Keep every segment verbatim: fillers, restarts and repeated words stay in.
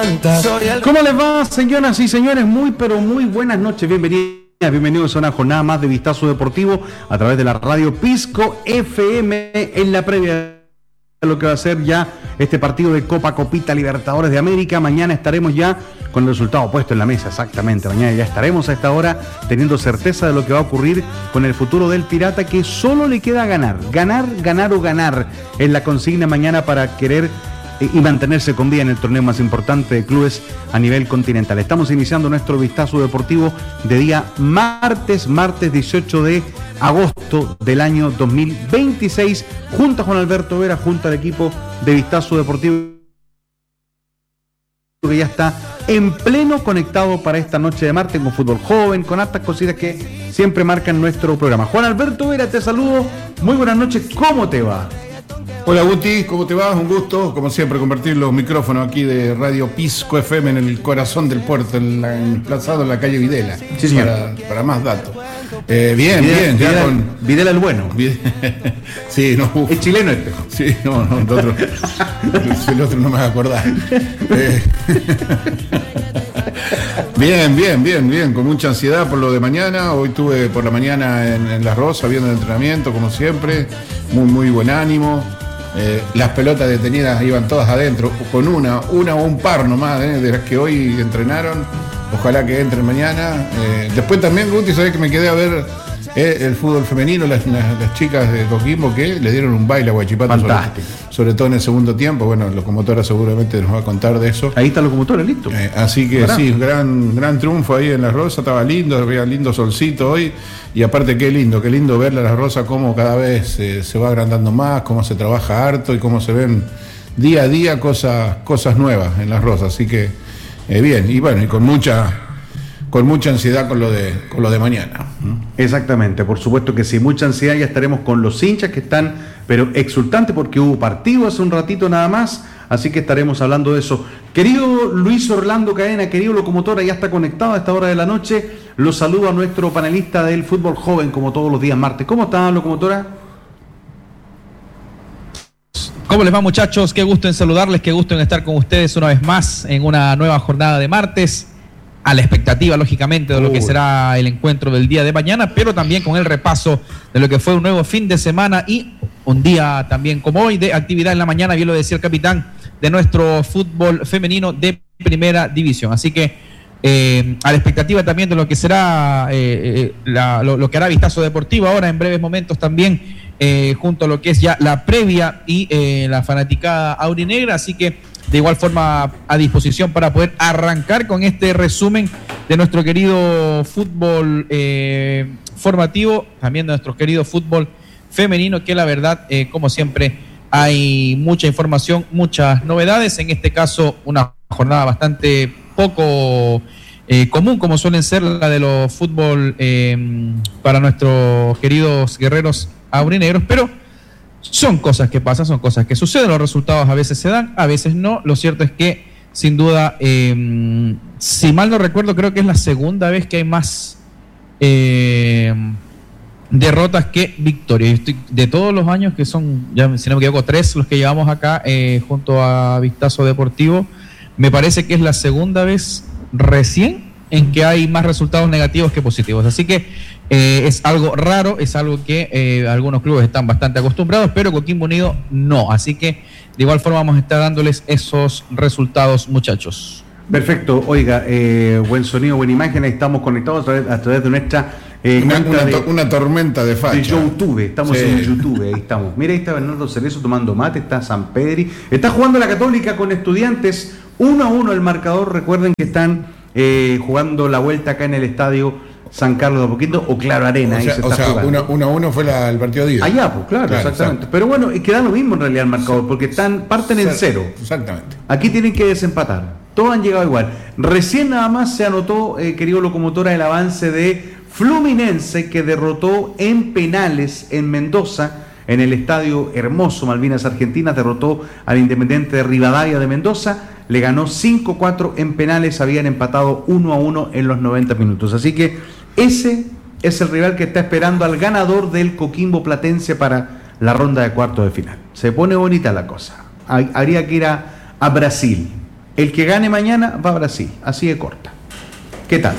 ¿Cómo les va, señoras y señores? Muy, pero muy buenas noches. Bienvenidos, bienvenidos a una jornada más de Vistazo Deportivo a través de la radio Pisco F M en la previa de lo que va a ser ya este partido de Copa Copita Libertadores de América. Mañana estaremos ya con el resultado puesto en la mesa, exactamente. Mañana ya estaremos a esta hora teniendo certeza de lo que va a ocurrir con el futuro del Pirata, que solo le queda ganar, ganar, ganar o ganar en la consigna mañana para querer y mantenerse con vida en el torneo más importante de clubes a nivel continental. Estamos iniciando nuestro vistazo deportivo de día martes, martes dieciocho de agosto del año dos mil veintiséis, junto a Juan Alberto Vera, junto al equipo de Vistazo Deportivo, que ya está en pleno conectado para esta noche de martes, con fútbol joven, con hartas cositas que siempre marcan nuestro programa. Juan Alberto Vera, te saludo, muy buenas noches, ¿cómo te va? Hola Guti, ¿cómo te va? Un gusto, como siempre, compartir los micrófonos aquí de Radio Pisco F M en el corazón del puerto, en la, emplazado en la calle Videla, sí, señor. Para, para más datos. Eh, bien, Videla, bien, ya Videla, con... Videla el bueno. Sí, no. Uf. Es chileno este. Sí, no, no, el otro, el otro no me va a acordar. Eh... Bien, bien, bien, bien, con mucha ansiedad por lo de mañana. Hoy tuve por la mañana en, en La Rosa viendo el entrenamiento, como siempre, muy, muy buen ánimo. Eh, las pelotas detenidas iban todas adentro, con una, una o un par nomás, eh, de las que hoy entrenaron. Ojalá que entren mañana. Eh, después también, Guti, sabés que me quedé a ver eh, el fútbol femenino, las, las, las chicas de Coquimbo que le dieron un baile a Huachipato, sobre, sobre todo en el segundo tiempo. Bueno, Locomotora seguramente nos va a contar de eso. Ahí está Locomotora, listo. Eh, así que ¿verdad? Sí, gran, gran triunfo ahí en La Rosa, estaba lindo, había lindo solcito hoy. Y aparte qué lindo, qué lindo verle a La Rosa cómo cada vez eh, se va agrandando más, cómo se trabaja harto y cómo se ven día a día cosas, cosas nuevas en La Rosa. Así que eh, bien, y bueno, y con mucha... con mucha ansiedad con lo de con lo de mañana. Exactamente, por supuesto que sí, mucha ansiedad. Ya estaremos con los hinchas que están, pero exultantes porque hubo partido hace un ratito nada más, así que estaremos hablando de eso. Querido Luis Orlando Cadena, querido Locomotora, ya está conectado a esta hora de la noche. Los saludo a nuestro panelista del fútbol joven, como todos los días martes. ¿Cómo está, Locomotora? ¿Cómo les va, muchachos? Qué gusto en saludarles, qué gusto en estar con ustedes una vez más en una nueva jornada de martes, a la expectativa, lógicamente, de lo que será el encuentro del día de mañana, pero también con el repaso de lo que fue un nuevo fin de semana y un día también como hoy de actividad en la mañana, bien lo decía el capitán, de nuestro fútbol femenino de primera división. Así que eh, a la expectativa también de lo que será eh, la, lo, lo que hará Vistazo Deportivo ahora en breves momentos también, eh, junto a lo que es ya la previa y eh, la fanaticada aurinegra. Así que de igual forma a disposición para poder arrancar con este resumen de nuestro querido fútbol eh, formativo, también de nuestro querido fútbol femenino, que la verdad, eh, como siempre, hay mucha información, muchas novedades. En este caso, una jornada bastante poco eh, común, como suelen ser la de los fútbol eh, para nuestros queridos guerreros aurinegros, pero son cosas que pasan, son cosas que suceden, los resultados a veces se dan, a veces no. Lo cierto es que, sin duda, eh, si mal no recuerdo, creo que es la segunda vez que hay más eh, derrotas que victorias. De todos los años, que son, ya si no me equivoco, tres los que llevamos acá eh, junto a Vistazo Deportivo, me parece que es la segunda vez recién en que hay más resultados negativos que positivos. Así que eh, es algo raro, es algo que eh, algunos clubes están bastante acostumbrados, pero Coquimbo Unido no. Así que de igual forma vamos a estar dándoles esos resultados, muchachos. Perfecto, oiga, eh, buen sonido, buena imagen, ahí estamos conectados a través, a través de nuestra eh, una, una, de, una tormenta de facha. De YouTube, estamos sí. en YouTube, ahí estamos. Mira, ahí está Bernardo Cerezo tomando mate, está San Pedri, está jugando la Católica con Estudiantes, uno a uno el marcador. Recuerden que están eh, jugando la vuelta acá en el estadio San Carlos de Apoquindo o Claro Arena. O sea, ahí se o está sea jugando. uno a uno fue la, el partido de ida. Allá, pues claro, claro, exactamente. Exacto. Pero bueno, queda lo mismo en realidad el marcador, porque están parten en cero. Exactamente. Aquí tienen que desempatar. Todos han llegado igual. Recién nada más se anotó, eh, querido Locomotora, el avance de Fluminense, que derrotó en penales en Mendoza, en el estadio hermoso Malvinas Argentinas, derrotó al Independiente de Rivadavia de Mendoza, le ganó cinco cuatro en penales, habían empatado uno a uno en los noventa minutos. Así que ese es el rival que está esperando al ganador del Coquimbo Platense para la ronda de cuartos de final. Se pone bonita la cosa. Habría que ir a, a Brasil. El que gane mañana va a Brasil, así de corta. ¿Qué tal?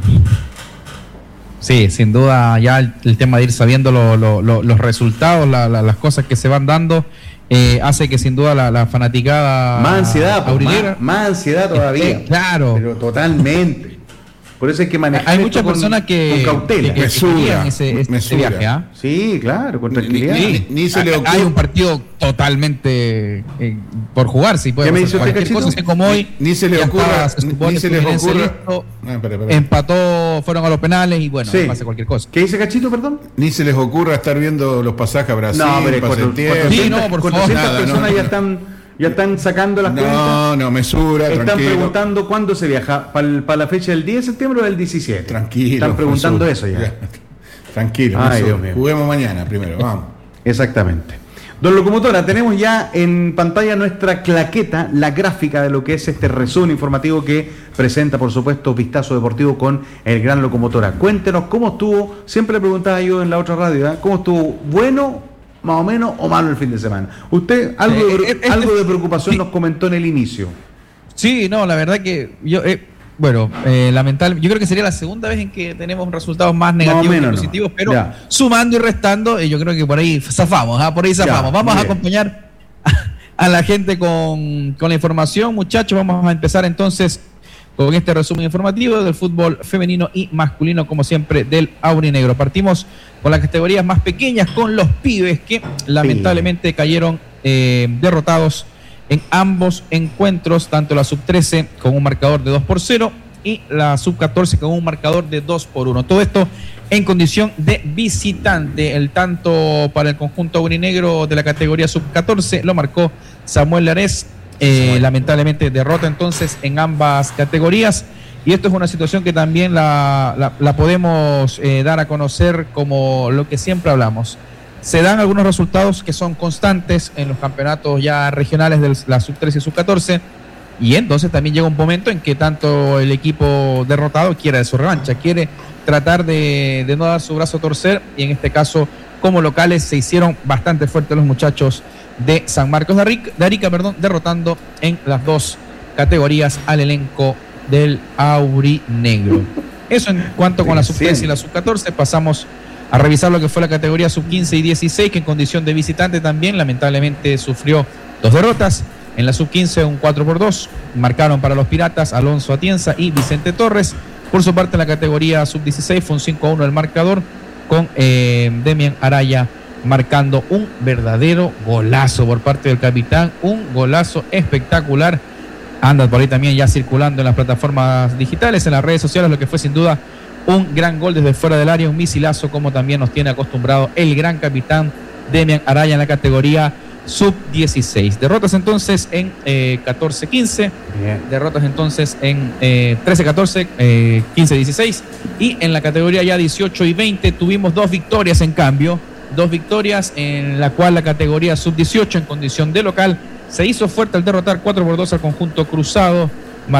Sí, sin duda ya el, el tema de ir sabiendo lo, lo, lo, los resultados, la, la, las cosas que se van dando, eh, hace que sin duda la, la fanaticada... Más ansiedad, pues, más, más ansiedad todavía. Eh, claro. Pero totalmente. Por eso hay que manejar. Hay muchas personas que, con cautela. que, que, que querían ese, ese, ese viaje. ¿eh? Sí, claro, con tranquilidad. Ni, ni, ni se le ocurre. Hay un partido totalmente eh, por jugar, si puede pasar cualquier cosa, como hoy. Ni, ni se le ocurra. Se ni, ni se les ocurra. Listo, ah, espera, espera. Empató, fueron a los penales y bueno, sí. pasa cualquier cosa. ¿Qué dice Cachito, perdón? Ni se les ocurra estar viendo los pasajes a Brasil. No, pero cuatrocientas sí, no, por favor. Nada, personas no. ya están... Ya están sacando las no, cuentas. No, no, mesura, Están tranquilo. preguntando cuándo se viaja, ¿para pa la fecha del diez de septiembre o del diecisiete? Tranquilo. Están preguntando mesura. eso ya. ya. Tranquilo, Ay, Dios mío. Juguemos mañana primero, vamos. Exactamente. Don Locomotora, tenemos ya en pantalla nuestra claqueta, la gráfica de lo que es este resumen informativo que presenta, por supuesto, Vistazo Deportivo con el gran Locomotora. Cuéntenos cómo estuvo, siempre le preguntaba yo en la otra radio, ¿eh? ¿Cómo estuvo? ¿Bueno? Más o menos, o malo el fin de semana. Usted algo de, eh, eh, algo de preocupación sí. nos comentó en el inicio. Sí, no, la verdad que yo, eh, bueno, eh, lamentable, yo creo que sería la segunda vez en que tenemos resultados más negativos que positivos, no. pero ya. sumando y restando, eh, yo creo que por ahí zafamos, ¿eh? por ahí zafamos. Ya, vamos a acompañar a, a la gente con, con la información, muchachos. Vamos a empezar entonces con este resumen informativo del fútbol femenino y masculino, como siempre, del aurinegro. Partimos con las categorías más pequeñas, con los pibes que lamentablemente cayeron eh, derrotados en ambos encuentros, tanto la sub trece con un marcador de dos por cero y la sub catorce con un marcador de dos por uno. Todo esto en condición de visitante. El tanto para el conjunto aurinegro de la categoría sub catorce lo marcó Samuel Lares. Eh, lamentablemente derrota entonces en ambas categorías, y esto es una situación que también la, la, la podemos eh, dar a conocer como lo que siempre hablamos. Se dan algunos resultados que son constantes en los campeonatos ya regionales de la sub trece y sub catorce, y entonces también llega un momento en que tanto el equipo derrotado quiere de su revancha, quiere tratar de, de no dar su brazo a torcer, y en este caso como locales se hicieron bastante fuertes los muchachos de San Marcos de Arica, de Arica perdón, derrotando en las dos categorías al elenco del aurinegro. Eso en cuanto con la sub trece y la sub catorce. Pasamos a revisar lo que fue la categoría sub quince y dieciséis, que en condición de visitante también lamentablemente sufrió dos derrotas. En la sub quince un cuatro por dos, marcaron para los Piratas Alonso Atienza y Vicente Torres. Por su parte en la categoría sub dieciséis fue un cinco a uno el marcador, con eh, Demian Araya marcando un verdadero golazo por parte del capitán, un golazo espectacular. Anda por ahí también ya circulando en las plataformas digitales, en las redes sociales, lo que fue sin duda un gran gol desde fuera del área, un misilazo, como también nos tiene acostumbrado el gran capitán Demian Araya en la categoría sub dieciséis. Derrotas entonces en eh, catorce quince, derrotas entonces en eh, trece catorce, eh, quince dieciséis, y en la categoría ya dieciocho y veinte tuvimos dos victorias en cambio. Dos victorias en la cual la categoría sub dieciocho en condición de local se hizo fuerte al derrotar cuatro por dos al conjunto cruzado.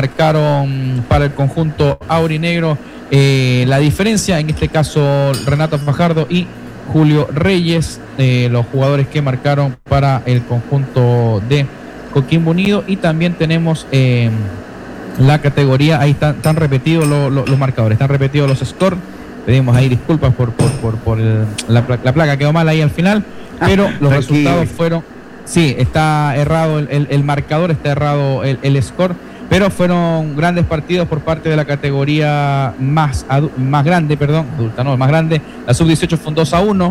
Marcaron para el conjunto aurinegro eh, la diferencia, en este caso Renato Fajardo y Julio Reyes, eh, los jugadores que marcaron para el conjunto de Coquimbo Unido. Y también tenemos eh, la categoría, ahí están, están repetidos lo, lo, los marcadores, están repetidos los scores. Pedimos ahí disculpas por, por, por, por el, la, la placa quedó mal ahí al final, pero los Tranquilo. resultados fueron, sí, está errado el, el, el marcador, está errado el, el score, pero fueron grandes partidos por parte de la categoría más, adu, más grande, perdón, adulta, no, más grande. La sub dieciocho fue un dos a uno,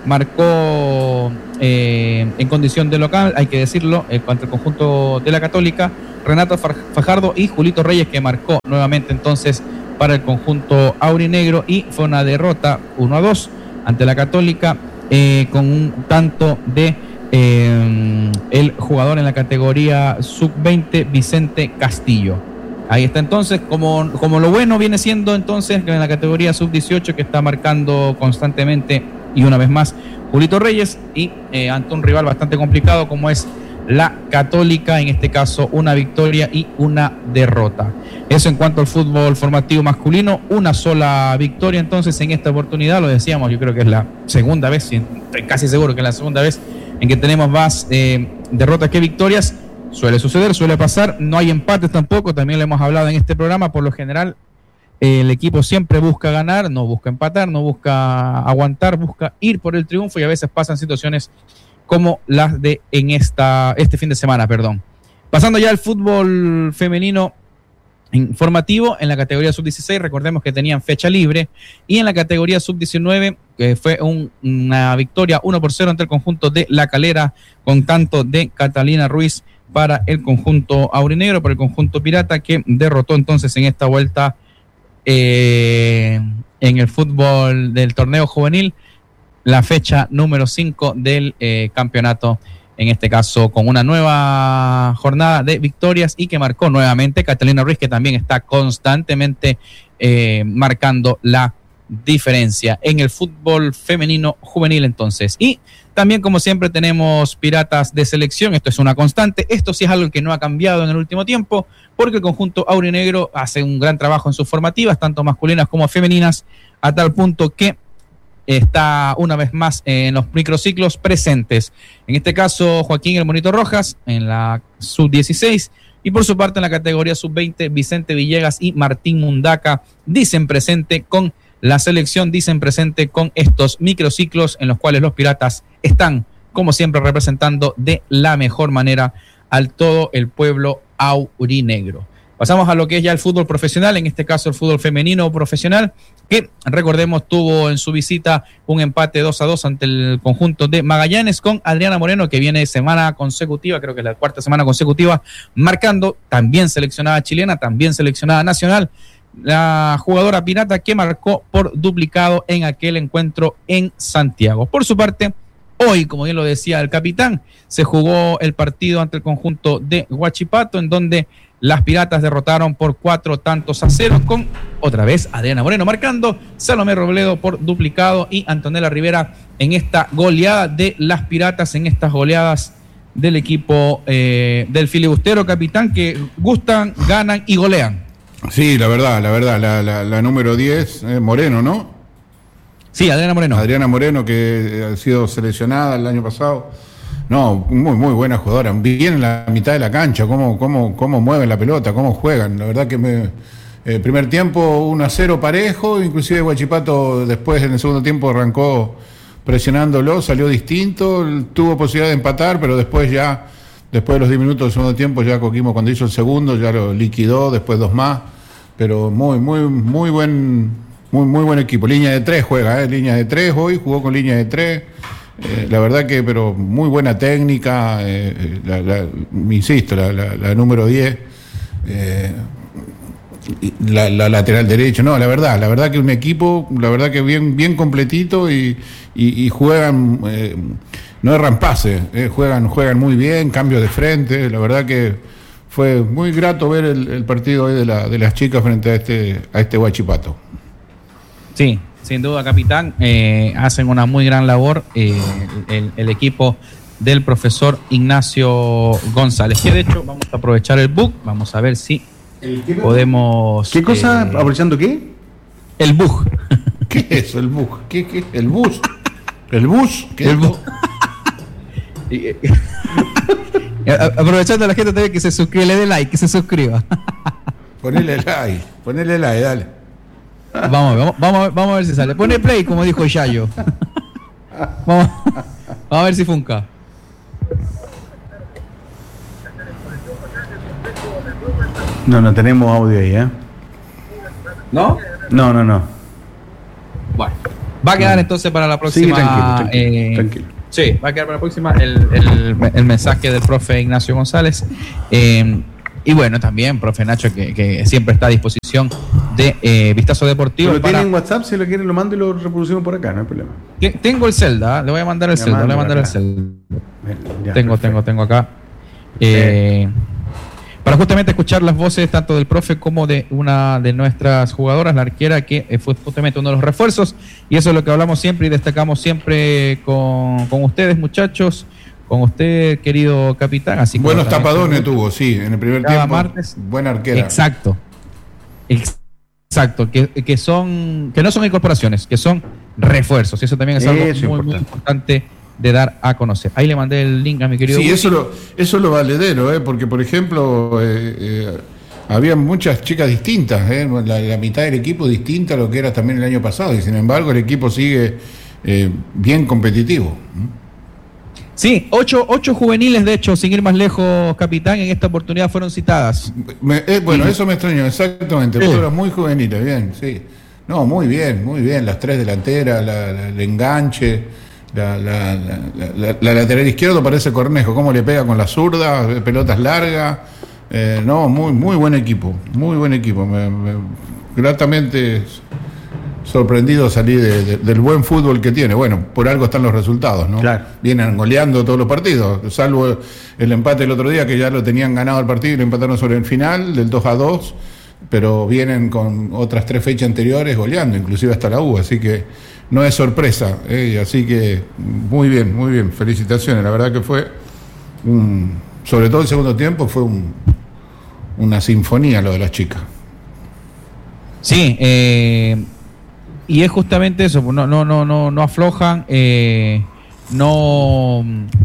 marcó eh, en condición de local, hay que decirlo, eh, contra el conjunto de la Católica, Renato Fajardo y Julito Reyes, que marcó nuevamente entonces para el conjunto aurinegro, y fue una derrota uno a dos ante la Católica, eh, con un tanto de eh, el jugador en la categoría sub veinte, Vicente Castillo. Ahí está entonces, como, como lo bueno viene siendo entonces en la categoría sub dieciocho, que está marcando constantemente y una vez más Julito Reyes, y eh, ante un rival bastante complicado como es la Católica, en este caso una victoria y una derrota. Eso en cuanto al fútbol formativo masculino, una sola victoria entonces en esta oportunidad, lo decíamos, yo creo que es la segunda vez, estoy casi seguro que es la segunda vez en que tenemos más eh, derrotas que victorias. Suele suceder, suele pasar, no hay empates tampoco, también lo hemos hablado en este programa, por lo general eh, el equipo siempre busca ganar, no busca empatar, no busca aguantar, busca ir por el triunfo y a veces pasan situaciones como las de en esta este fin de semana, perdón. Pasando ya al fútbol femenino informativo, en la categoría sub dieciséis, recordemos que tenían fecha libre, y en la categoría sub diecinueve eh, fue un, una victoria uno por cero ante el conjunto de La Calera, con tanto de Catalina Ruiz para el conjunto aurinegro, para el conjunto pirata, que derrotó entonces en esta vuelta eh, en el fútbol del torneo juvenil la fecha número cinco del eh, campeonato, en este caso con una nueva jornada de victorias y que marcó nuevamente Catalina Ruiz, que también está constantemente eh, marcando la diferencia en el fútbol femenino juvenil entonces. Y también, como siempre, tenemos piratas de selección, esto es una constante, esto sí es algo que no ha cambiado en el último tiempo, porque el conjunto aurinegro hace un gran trabajo en sus formativas, tanto masculinas como femeninas, a tal punto que está una vez más en los microciclos presentes. En este caso, Joaquín El Monito Rojas en la sub dieciséis, y por su parte en la categoría sub veinte, Vicente Villegas y Martín Mundaca dicen presente con la selección, dicen presente con estos microciclos en los cuales los piratas están, como siempre, representando de la mejor manera al todo el pueblo aurinegro. Pasamos a lo que es ya el fútbol profesional, en este caso el fútbol femenino profesional, que recordemos tuvo en su visita un empate dos a dos ante el conjunto de Magallanes, con Adriana Moreno, que viene semana consecutiva, creo que es la cuarta semana consecutiva, marcando, también seleccionada chilena, también seleccionada nacional, la jugadora pirata que marcó por duplicado en aquel encuentro en Santiago. Por su parte, hoy, como bien lo decía el capitán, se jugó el partido ante el conjunto de Huachipato, en donde las piratas derrotaron por cuatro tantos a cero, con otra vez Adriana Moreno marcando, Salomé Robledo por duplicado y Antonella Rivera en esta goleada de las piratas, en estas goleadas del equipo eh, del filibustero capitán, que gustan, ganan y golean. Sí, la verdad, la verdad, la, la, la número diez, eh, Moreno, ¿no? Sí, Adriana Moreno. Adriana Moreno, que ha sido seleccionada el año pasado. No, muy muy buena jugadora, bien en la mitad de la cancha, cómo, cómo, cómo mueven la pelota, cómo juegan. La verdad que me, eh, primer tiempo uno a cero parejo, inclusive Huachipato después en el segundo tiempo arrancó presionándolo, salió distinto, tuvo posibilidad de empatar, pero después ya, después de los diez minutos del segundo tiempo, ya Coquimbo cuando hizo el segundo ya lo liquidó, después dos más, pero muy, muy, muy buen, muy, muy buen equipo. Línea de tres juega, eh, línea de tres hoy, jugó con línea de tres. Eh, la verdad que, pero muy buena técnica, eh, la, la, insisto, la, la, la número diez, eh, la, la lateral derecho, no, la verdad, la verdad que un equipo, la verdad que bien, bien completito y, y, y juegan, eh, no erran pases, eh, juegan, juegan muy bien, cambios de frente, la verdad que fue muy grato ver el, el partido hoy de, la, de las chicas frente a este, a este Huachipato. Sí. Sin duda, capitán, eh, hacen una muy gran labor eh, el, el equipo del profesor Ignacio González, que de hecho vamos a aprovechar el bug, vamos a ver si podemos... ¿Qué cosa? Eh, ¿Aprovechando qué? El bug. ¿Qué es eso, el bug? ¿Qué, qué? ¿El bus? ¿El bus? ¿Qué el bus? Aprovechando a la gente también que se suscriba, le dé like, que se suscriba. Ponele like, ponele like, dale. Vamos, vamos, vamos, a ver, vamos a ver si sale. Pone play, como dijo Yayo. Vamos, vamos a ver si funca. No, no tenemos audio ahí, ¿eh? ¿No? No, no, no. Bueno, va a quedar no. entonces para la próxima. Sí, tranquilo, tranquilo, eh, tranquilo. Sí, va a quedar para la próxima el, el, el mensaje del profe Ignacio González. Eh, Y bueno, también, profe Nacho, que, que siempre está a disposición de eh, Vistazo Deportivo. Lo para... tiene en WhatsApp, si lo quieren lo mando y lo reproducimos por acá, no hay problema. Tengo el Zelda, ¿eh? Le voy a mandar el Zelda, le voy a mandar el Zelda. Ya, tengo, perfecto. tengo, tengo acá. Eh, para justamente escuchar las voces tanto del profe como de una de nuestras jugadoras, la arquera, que fue justamente uno de los refuerzos. Y eso es lo que hablamos siempre y destacamos siempre con, con ustedes, muchachos. Con usted, querido capitán. Así buenos tapadones tuvo, sí, en el primer cada tiempo. Martes. Buena arquera. Exacto. Exacto. Que, que son, que no son incorporaciones, que son refuerzos. Y eso también es algo eso muy, muy importante de dar a conocer. Ahí le mandé el link a mi querido. Sí, eso lo, eso es lo valedero, ¿eh? Porque por ejemplo eh, eh, había muchas chicas distintas, ¿eh? la, la mitad del equipo distinta a lo que era también el año pasado, y sin embargo el equipo sigue eh, bien competitivo. Sí, ocho, ocho juveniles, de hecho, sin ir más lejos, capitán, en esta oportunidad fueron citadas. Me, eh, bueno, sí. Eso me extrañó, exactamente, sí. Fueron muy juveniles, bien, sí. No, muy bien, muy bien, las tres delanteras, la, la, el enganche, la, la, la, la, la lateral izquierdo parece Cornejo, cómo le pega con la zurda, pelotas largas, eh, no, muy, muy buen equipo, muy buen equipo, me, me, gratamente sorprendido salí de, de, del buen fútbol que tiene. Bueno, por algo están los resultados, ¿no? Claro. Vienen goleando todos los partidos, salvo el empate el otro día, que ya lo tenían ganado el partido y lo empataron sobre el final, del dos a dos, pero vienen con otras tres fechas anteriores goleando, inclusive hasta la U, así que no es sorpresa, ¿eh? Así que muy bien, muy bien, felicitaciones, la verdad que fue, un, sobre todo el segundo tiempo, fue un, una sinfonía lo de las chicas. Sí, eh... y es justamente eso, no, no, no, no, no aflojan, eh, no,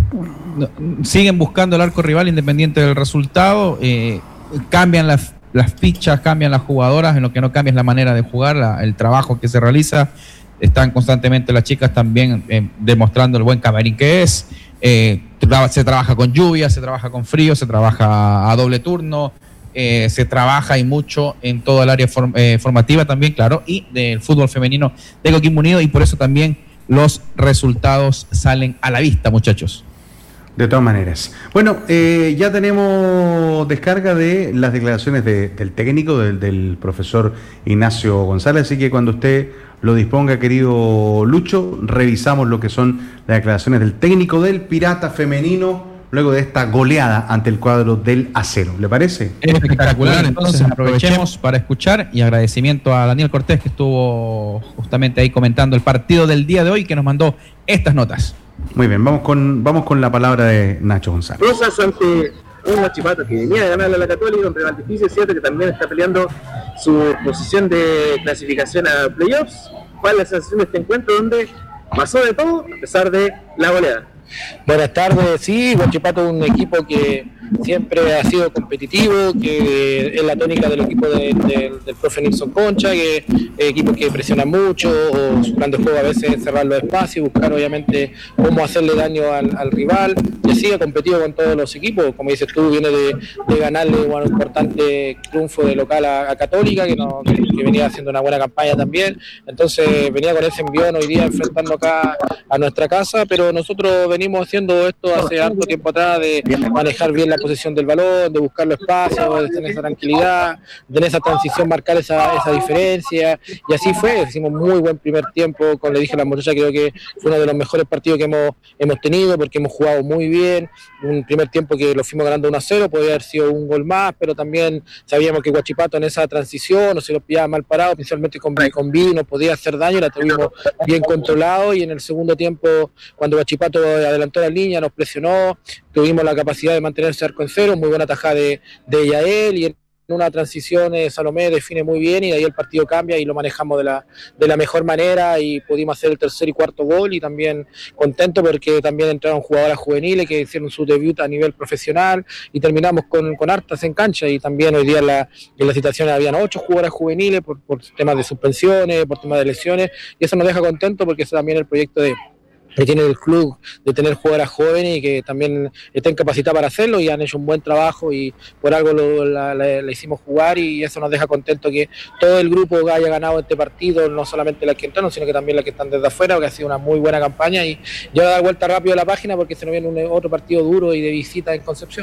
no siguen buscando el arco rival independiente del resultado, eh, cambian las, las fichas, cambian las jugadoras, en lo que no cambia es la manera de jugar, la, el trabajo que se realiza. Están constantemente las chicas también eh, demostrando el buen camarín que es. Eh, tra- se trabaja con lluvia, se trabaja con frío, se trabaja a doble turno. Eh, se trabaja y mucho en todo el área form, eh, formativa también, claro, y del fútbol femenino de Coquimbo Unido, y por eso también los resultados salen a la vista, muchachos. De todas maneras. Bueno, eh, ya tenemos descarga de las declaraciones de, del técnico, del, del profesor Ignacio González, así que cuando usted lo disponga, querido Lucho, revisamos lo que son las declaraciones del técnico del Pirata Femenino luego de esta goleada ante el cuadro del Acero. ¿Le parece? Espectacular, entonces aprovechemos para escuchar, y agradecimiento a Daniel Cortés, que estuvo justamente ahí comentando el partido del día de hoy, que nos mandó estas notas. Muy bien, vamos con vamos con la palabra de Nacho González. Rosas ante un Huachipato que venía de ganarle a la Católica, un rival difícil, cierto, que también está peleando su posición de clasificación a playoffs. ¿Cuál es la sensación de este encuentro donde pasó de todo a pesar de la goleada? Buenas tardes, sí, Huachipato es un equipo que siempre ha sido competitivo, que es la tónica del equipo de, de, del profe Nilson Concha, que es equipo que presiona mucho, o su plan de juego a veces es cerrar los espacios, buscar obviamente cómo hacerle daño al, al rival, y así ha competido con todos los equipos, como dices tú, viene de, de ganarle un importante triunfo de local a, a Católica, que, no, que, que venía haciendo una buena campaña también, entonces venía con ese envión hoy día enfrentando acá a nuestra casa, pero nosotros venimos haciendo esto hace harto tiempo atrás, de manejar bien la posición del balón, de buscar los espacios, de tener esa tranquilidad, de tener esa transición, marcar esa, esa diferencia, y así fue. Hicimos muy buen primer tiempo, como le dije a la muchacha, creo que fue uno de los mejores partidos que hemos, hemos tenido, porque hemos jugado muy bien, un primer tiempo que lo fuimos ganando uno a cero, podría haber sido un gol más, pero también sabíamos que Huachipato en esa transición, o se lo pillaba mal parado, principalmente con, con Vino, podía hacer daño, la tuvimos bien controlado, y en el segundo tiempo, cuando Huachipato adelantó la línea, nos presionó, tuvimos la capacidad de mantenerse arco en cero, muy buena tajada de, de Yael, y en una transición eh, Salomé define muy bien, y de ahí el partido cambia y lo manejamos de la, de la mejor manera, y pudimos hacer el tercer y cuarto gol, y también contento porque también entraron jugadoras juveniles que hicieron su debut a nivel profesional, y terminamos con, con hartas en cancha, y también hoy día en la, en la situación habían ocho jugadoras juveniles por, por temas de suspensiones, por temas de lesiones, y eso nos deja contentos porque eso también es el proyecto de que tiene el club, de tener jugadoras jóvenes y que también estén capacitadas para hacerlo, y han hecho un buen trabajo, y por algo lo, la, la, la hicimos jugar, y eso nos deja contento que todo el grupo haya ganado este partido, no solamente las que entraron, sino que también las que están desde afuera, que ha sido una muy buena campaña. Y yo voy a dar vuelta rápido a la página porque se nos viene un, otro partido duro y de visita en Concepción.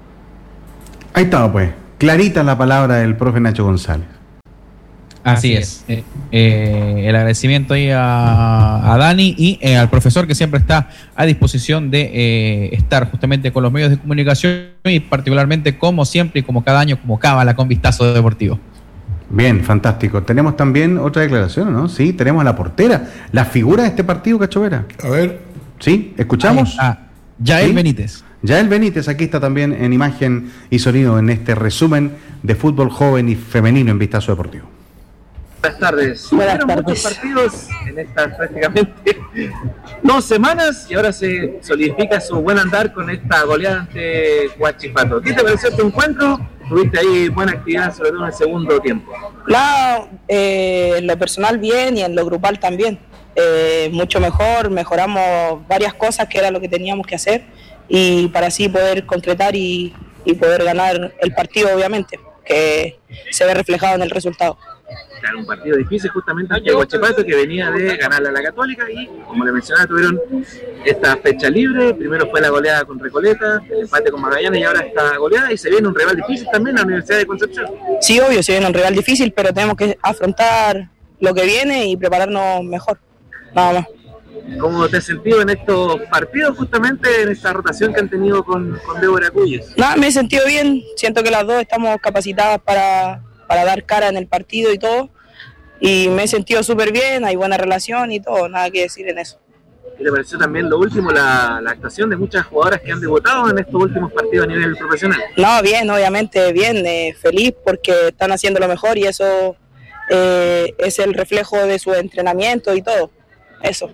Ahí está, pues, clarita la palabra del profe Nacho González. Así es. Eh, eh, el agradecimiento ahí a, a Dani y eh, al profesor, que siempre está a disposición de eh, estar justamente con los medios de comunicación, y particularmente como siempre y como cada año, como cábala con Vistazo Deportivo. Bien, fantástico. Tenemos también otra declaración, ¿no? Sí, tenemos a la portera, la figura de este partido, Cachovera. A ver. Sí, ¿escuchamos? Ah, Yael ¿Sí? Benítez. Yael Benítez, aquí está también en imagen y sonido en este resumen de fútbol joven y femenino en Vistazo Deportivo. Buenas tardes. Buenas Fueron tardes. muchos partidos en estas prácticamente dos semanas y ahora se solidifica su buen andar con esta goleada ante Huachipato. ¿Qué te pareció tu encuentro? Tuviste ahí buena actividad, sobre todo en el segundo tiempo. Claro, eh, en lo personal bien y en lo grupal también. Eh, mucho mejor, mejoramos varias cosas que era lo que teníamos que hacer y para así poder concretar y, y poder ganar el partido, obviamente, que se ve reflejado en el resultado. Claro, un partido difícil justamente ante Huachipato, que venía de ganarle a la Católica y, como le mencionaba, tuvieron esta fecha libre. Primero fue la goleada con Recoleta, el empate con Magallanes y ahora esta goleada, y se viene un rival difícil también, la Universidad de Concepción. Sí, obvio, se viene un rival difícil, pero tenemos que afrontar lo que viene y prepararnos mejor, nada más. ¿Cómo te has sentido en estos partidos, justamente en esta rotación que han tenido con, con Débora Cuyes? Nada, me he sentido bien, siento que las dos estamos capacitadas para, para dar cara en el partido y todo, y me he sentido súper bien, hay buena relación y todo, nada que decir en eso. ¿Qué te pareció también lo último, la, la actuación de muchas jugadoras que han debutado en estos últimos partidos a nivel profesional? No, bien, obviamente bien, eh, feliz porque están haciendo lo mejor y eso eh, es el reflejo de su entrenamiento y todo, eso.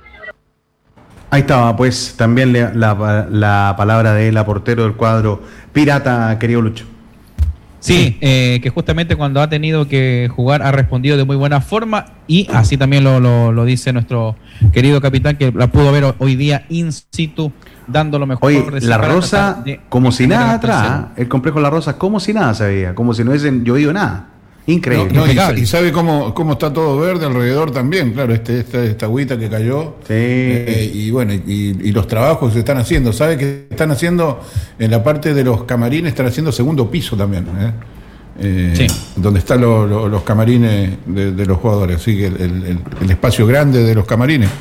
Ahí estaba, pues, también la, la, la palabra de la portero del cuadro Pirata, querido Lucho. Sí, eh, que justamente cuando ha tenido que jugar ha respondido de muy buena forma y así también lo, lo, lo dice nuestro querido capitán, que la pudo ver hoy día in situ, dando lo mejor. Oye, de sí La para Rosa, tratar de como si generar nada atención. atrás, ¿eh? El complejo La Rosa, como si nada se veía, como si no hubiesen llovido nada. Increíble. No, no, y, impecable. y sabe cómo, cómo está todo verde alrededor también, claro, este, esta, esta agüita que cayó. Sí. Eh, y bueno, y, y los trabajos que se están haciendo. ¿Sabe que están haciendo en la parte de los camarines? Están haciendo segundo piso también, ¿eh? Eh, Sí. Donde están lo- lo- los camarines de, de los jugadores, así que el, el- el espacio grande de los camarines.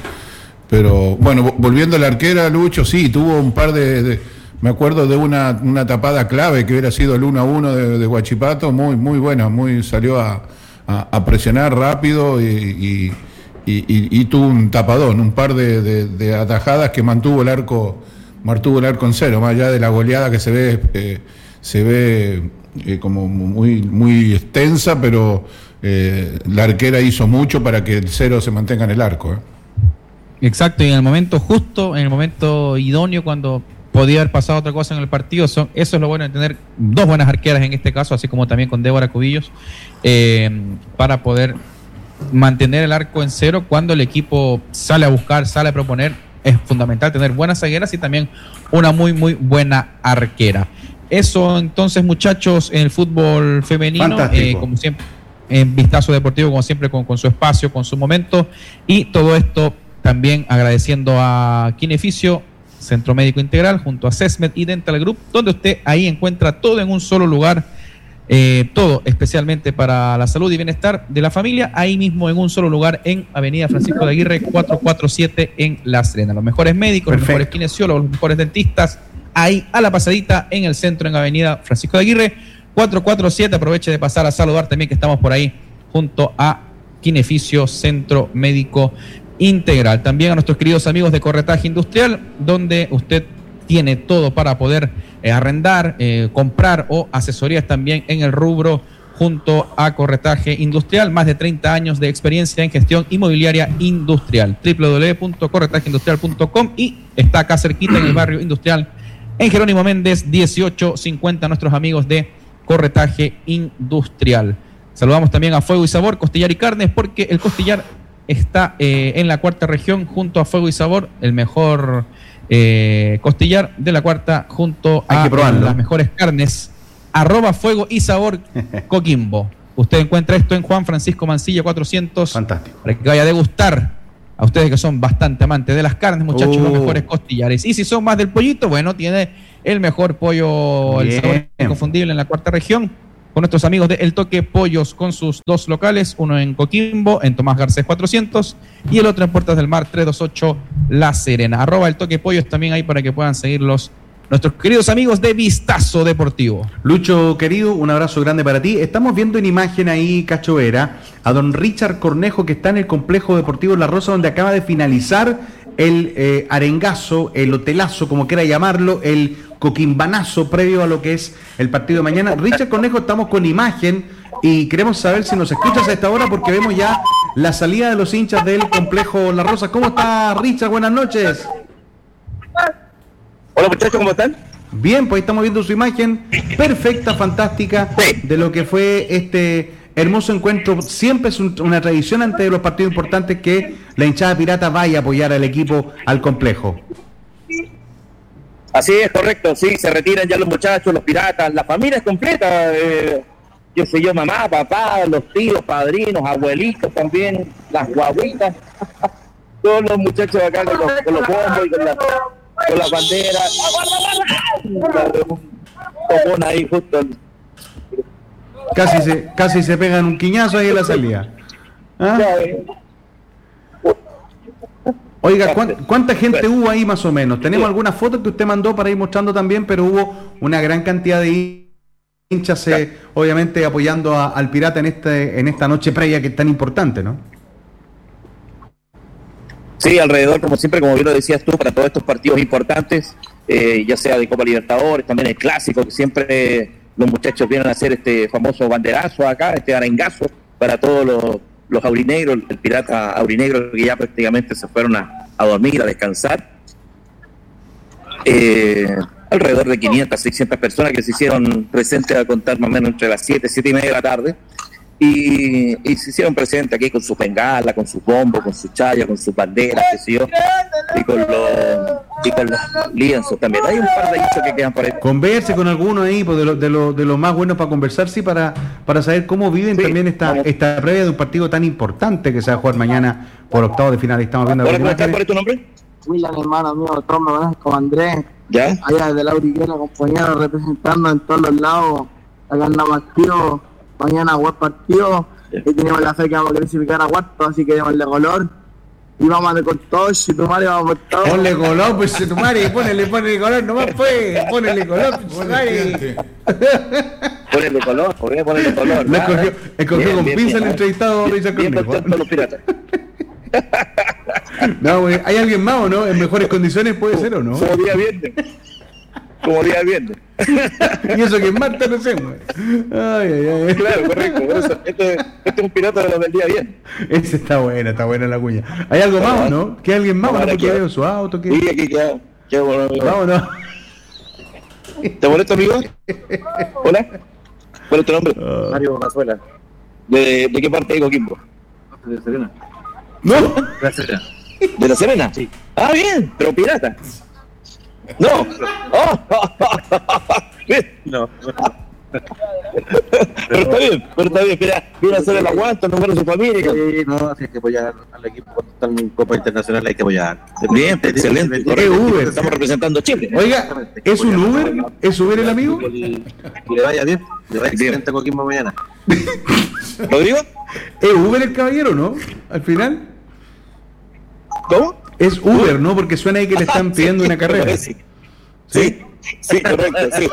Pero bueno, vo- volviendo a la arquera, Lucho, sí, tuvo un par de... de- me acuerdo de una, una tapada clave que hubiera sido el uno a uno de, de Huachipato, muy muy buena, muy salió a, a- a presionar rápido y, y- y- y- y tuvo un tapadón, un par de, de- de atajadas que mantuvo el arco, mantuvo el arco en cero, más allá de la goleada que se ve, eh, se ve eh, como muy, muy extensa, pero eh, la arquera hizo mucho para que el cero se mantenga en el arco. ¿eh? Exacto, y en el momento justo, en el momento idóneo, cuando podía haber pasado otra cosa en el partido, son, eso es lo bueno de tener dos buenas arqueras en este caso, así como también con Débora Cubillos, eh, para poder mantener el arco en cero cuando el equipo sale a buscar, sale a proponer. Es fundamental tener buenas zagueras y también una muy, muy buena arquera. Eso entonces, muchachos, en el fútbol femenino, Fantástico. eh, como siempre, en Vistazo Deportivo, como siempre, con, con su espacio, con su momento, y todo esto también agradeciendo a Kineficio, Centro Médico Integral, junto a Sesmed y Dental Group, donde usted ahí encuentra todo en un solo lugar, eh, todo especialmente para la salud y bienestar de la familia, ahí mismo en un solo lugar, en Avenida Francisco de Aguirre cuatrocientos cuarenta y siete en La Serena. Los mejores médicos, Perfecto. los mejores kinesiólogos, los mejores dentistas, ahí a la pasadita en el centro, en Avenida Francisco de Aguirre cuatrocientos cuarenta y siete. Aproveche de pasar a saludar también, que estamos por ahí junto a Kineficio, Centro Médico Integral. También a nuestros queridos amigos de Corretaje Industrial, donde usted tiene todo para poder eh, arrendar, eh, comprar o asesorías también en el rubro junto a Corretaje Industrial. Más de treinta años de experiencia en gestión inmobiliaria industrial. doble u doble u doble u punto corretaje industrial punto com, y está acá cerquita en el barrio industrial, en Jerónimo Méndez dieciocho cincuenta, nuestros amigos de Corretaje Industrial. Saludamos también a Fuego y Sabor, Costillar y Carnes, porque el costillar está eh, en la cuarta región junto a Fuego y Sabor, el mejor eh, costillar de la cuarta junto Hay a que probarlo. las mejores carnes. Arroba Fuego y Sabor Coquimbo. Usted encuentra esto en Juan Francisco Mancilla cuatrocientos. Fantástico. Para que vaya a degustar. A ustedes que son bastante amantes de las carnes, muchachos, Oh. los mejores costillares. Y si son más del pollito, bueno, tiene el mejor pollo, el Bien. sabor inconfundible en la cuarta región, con nuestros amigos de El Toque Pollos, con sus dos locales, uno en Coquimbo, en Tomás Garcés cuatrocientos, y el otro en Puertas del Mar trescientos veintiocho, La Serena. Arroba El Toque Pollos también ahí para que puedan seguirlos nuestros queridos amigos de Vistazo Deportivo. Lucho, querido, un abrazo grande para ti. Estamos viendo en imagen ahí, Cacho Vera, a don Richard Cornejo, que está en el complejo deportivo La Rosa, donde acaba de finalizar el eh, arengazo, el hotelazo, como quiera llamarlo, el coquimbanazo previo a lo que es el partido de mañana. Richard Cornejo, estamos con imagen y queremos saber si nos escuchas a esta hora porque vemos ya la salida de los hinchas del complejo La Rosa. ¿Cómo está, Richard? Buenas noches. Hola muchachos, ¿cómo están? Bien, pues estamos viendo su imagen perfecta, fantástica, sí, de lo que fue este hermoso encuentro. Siempre es un, una tradición antes de los partidos importantes que la hinchada pirata vaya a apoyar al equipo, al complejo. Así es, correcto, sí, se retiran ya los muchachos, los piratas, la familia es completa, eh, yo sé yo, mamá, papá, los tíos, padrinos, abuelitos también, las guaguitas, todos los muchachos acá con los, con los bombos y con la, con la bandera, copón ahí justo. Casi se, casi se pegan un quiñazo ahí en la salida. ¿Ah? Oiga, ¿cuánta gente hubo ahí más o menos? Tenemos algunas fotos que usted mandó para ir mostrando también, pero hubo una gran cantidad de hinchas, eh, obviamente apoyando a, al Pirata en este en esta noche previa que es tan importante, ¿no? Sí, alrededor, como siempre, como bien lo decías tú, para todos estos partidos importantes, eh, ya sea de Copa Libertadores, también el clásico, que siempre los muchachos vienen a hacer este famoso banderazo acá, este arengazo para todos los los aurinegros, el Pirata aurinegro que ya prácticamente se fueron a, a dormir, a descansar. Eh, alrededor de quinientas, seiscientas personas que se hicieron presentes a contar más o menos entre las siete, siete y media de la tarde. Y, y se hicieron presentes aquí con sus bengalas, con sus bombos, con sus chayas, con sus banderas, qué sé yo, y con los, y con los lienzos también. Hay un par de hinchas que quedan por ahí. Converse con alguno ahí, pues de los de los de los más buenos para conversar, sí, para, para saber cómo viven sí, también esta, esta previa de un partido tan importante que se va a jugar mañana por octavos de final. Estamos viendo. ¿Cuál es tu nombre? William, hermano mío, todos me conocen como Andrés. ¿Ya? Allá desde la Uriquera, compañero, representando en todos los lados. Acá andamos activos. Mañana buen partido, y tenemos la fe que vamos a clasificar a cuarto, así que démosle color. Y vamos a de con todo, si tu madre vamos por todo. Ponle color, pues si tu madre, ponele, ponele color, nomás pues, ponele color, pues madre. Ponele color, ponele, ponele color. Lo escogió, escogió con pinza el entrevistado Richard Cornejo. Los piratas. No, güey, ¿hay alguien más o no? ¿En mejores condiciones puede ser o no? Como día viernes. Como día viernes. Y eso que es Marta no sé, güey. Ay, ay, ay. Claro, correcto. Eso, este, este es un pirata de los del día viernes. Ese está buena, está buena la cuña. ¿Hay algo más o no? ¿Queda alguien más? ¿No? Porque veo su auto. ¿Qué? Sí, aquí queda. Qué bueno, amigo. Vámonos. ¿Te molesto, amigo? Hola. ¿Cuál es tu nombre? Uh. Mario Mazuela. ¿De, ¿De qué parte de Coquimbo? De Serena. ¿No? De la Serena. ¿De la Serena? Sí. Ah, bien, pero pirata. No. Oh. No. Pero está bien, pero está bien. Mira, viene a hacer el aguante, no a su familia. Sí, no, hay que apoyar al equipo cuando están en Copa Internacional, hay que apoyar. Bien, excelente. Es Uber. Estamos representando a Chile. Oiga, ¿es un Uber? ¿Es Uber el amigo? Que le vaya bien, le vaya excelente a Coquimbo mañana. ¿Rodrigo? ¿Es Uber el caballero, no? Al final. ¿Cómo? Es Uber, ¿no? Porque suena ahí que le están pidiendo una carrera. Sí, sí, sí, correcto, sí.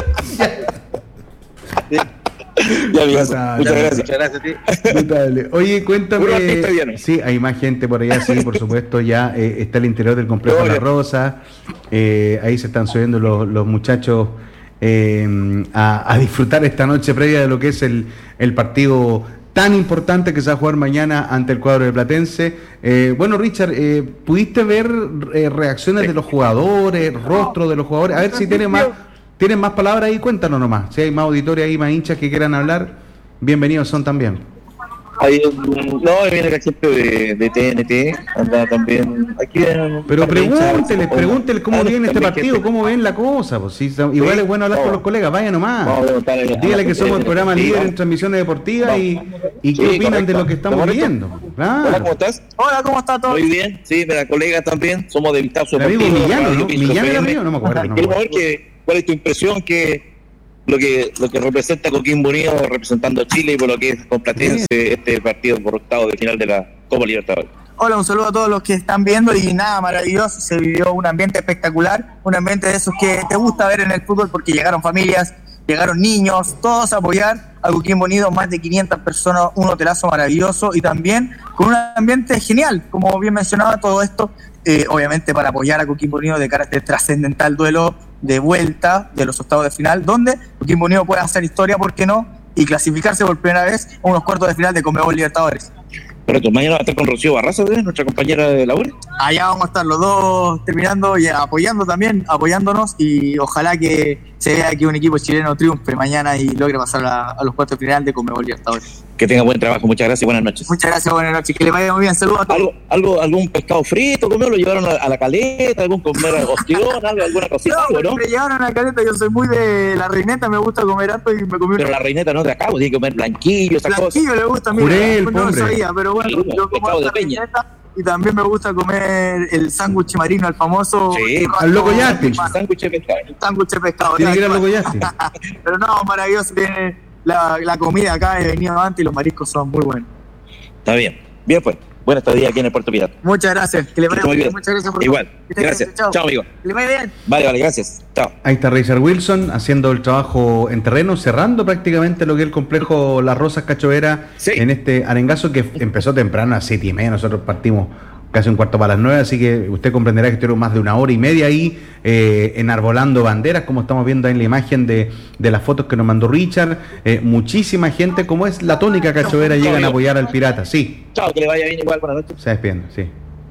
Ya, amigo. Muchas gracias. Muchas gracias a ti. Notable. Oye, cuéntame. Sí, hay más gente por allá, sí, por supuesto. Ya eh, está el interior del complejo La Rosa. Eh, ahí se están subiendo los, los muchachos eh, a, a disfrutar esta noche previa de lo que es el, el partido tan importante que se va a jugar mañana ante el cuadro de Platense. Eh, bueno, Richard, eh, ¿pudiste ver eh, reacciones de los jugadores, rostros de los jugadores? A ver si tienen más, tienen más palabras ahí, cuéntanos nomás. Si hay más auditorio ahí, más hinchas que quieran hablar, bienvenidos son también. Hay, no, viene la gente de, de T N T, anda también aquí. Pero pregúnteles, pregúnteles cómo viene este partido, cómo ven la cosa. Pues, si, igual es bueno hablar con los colegas, vaya nomás. Dígale que somos el programa líder en transmisiones deportivas y, y qué opinan de lo que estamos viendo. Claro. Hola, ¿cómo estás? Hola, ¿cómo está todo? Muy bien, sí, mira, colegas también, somos de Vistazo Deportivo. Amigo Millano, ¿no? Millano era amigo, no me acuerdo. No Queremos ver que, cuál es tu impresión, que lo que lo que representa Coquimbo Unido representando a Chile y por lo que es con Platense este partido por octavo de final de la Copa Libertadores. Hola, un saludo a todos los que están viendo y nada, maravilloso, se vivió un ambiente espectacular, un ambiente de esos que te gusta ver en el fútbol porque llegaron familias, llegaron niños, todos a apoyar a Coquimbo Unido, más de quinientas personas, un hotelazo maravilloso y también con un ambiente genial, como bien mencionaba todo esto, eh, obviamente para apoyar a Coquimbo Unido de carácter trascendental duelo de vuelta de los octavos de final, donde Coquimbo Unido puede hacer historia, ¿por qué no? y clasificarse por primera vez a unos cuartos de final de Conmebol Libertadores. Correcto, mañana va a estar con Rocío Barraza, ¿eh? Nuestra compañera de la U R. Allá vamos a estar los dos terminando y apoyando también, apoyándonos, y ojalá que se vea que un equipo chileno triunfe mañana y logre pasar a, a los cuartos de final de Conmebol Libertadores. Que tenga buen trabajo, muchas gracias y buenas noches. Muchas gracias, buenas noches, que le vaya muy bien, saludos a todos. ¿Algo, algo, algún pescado frito comió? ¿Lo llevaron a, a la caleta? ¿Algún comer ostión? ¿Algo, alguna cosita? No, algo, ¿no? me llevaron a la caleta, yo soy muy de la reineta, me gusta comer harto y me comí. Pero la reineta no es de acá, tiene que comer blanquillo, esas cosas. Blanquillo le gusta, mira, Jurel, no lo hombre. sabía, pero bueno, Sí, yo como pescado de harta peña. reineta y también me gusta comer el sándwich marino, el famoso. Sí, al Loco Yasti. Sándwich de pescado. El sándwich de pescado. Tiene ya, que ir al igual. Loco Yasti. Pero no, maravilloso, tiene la, la comida acá, he venido antes y los mariscos son muy buenos. Está bien. Bien, pues. Buena estadía aquí en el Puerto Pirata. Muchas gracias, que le vaya Muy muy bien. bien. Muchas gracias por Igual. todo. Que tenga Gracias. éxito. Chao, amigo. Que le vaya bien. Vale, vale, gracias. Chao. Ahí está Richard Wilson haciendo el trabajo en terreno, cerrando prácticamente lo que es el complejo Las Rosas Cachoeira, Sí. en este arengazo que empezó temprano a las siete y media. Nosotros partimos casi un cuarto para las nueve, así que usted comprenderá que estuvieron más de una hora y media ahí eh, enarbolando banderas, como estamos viendo ahí en la imagen de, de las fotos que nos mandó Richard. Eh, muchísima gente, como es la tónica cachoeira, llegan a apoyar al Pirata. Sí, Chao, que le vaya bien igual. Buenas noches. se despiden, sí.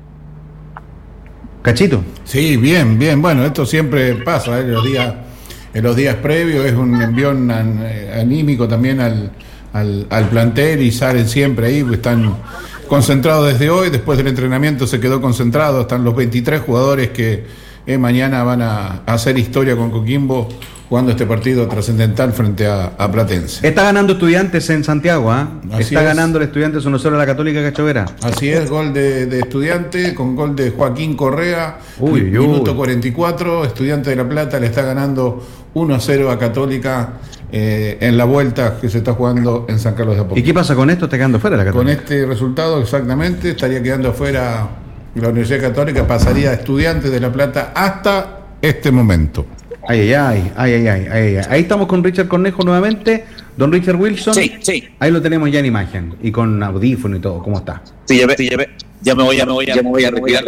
Cachito. Sí, bien, bien. Bueno, esto siempre pasa ¿eh? en, los días, en los días previos, es un envión an- anímico también al, al, al plantel y salen siempre ahí, pues están concentrados desde hoy, después del entrenamiento se quedó concentrado, están los veintitrés jugadores que eh, mañana van a, a hacer historia con Coquimbo jugando este partido trascendental frente a, a Platense. Está ganando Estudiantes en Santiago, ¿ah? Así Está es. ganando el Estudiantes uno cero a la Católica Cachoeira. Así es, gol de, de Estudiante con gol de Joaquín Correa, Uy, uy, minuto uy. cuarenta y cuatro, Estudiante de La Plata le está ganando uno a cero a Católica eh, en la vuelta que se está jugando en San Carlos de ¿Y Apoquindo. qué pasa con esto? Está quedando fuera la Con Católica. este resultado exactamente estaría quedando afuera la Universidad Católica, pasaría a Estudiantes de La Plata hasta este momento. Ay, ay, ay, ay, ay, ay, ay. Ahí estamos con Richard Cornejo nuevamente. Don Richard Wilson. Sí, sí. Ahí lo tenemos ya en imagen. Y con audífono y todo. ¿Cómo está? Sí, ya, ve, sí, ya, ve. ya me voy, ya me voy, ya me voy a retirar.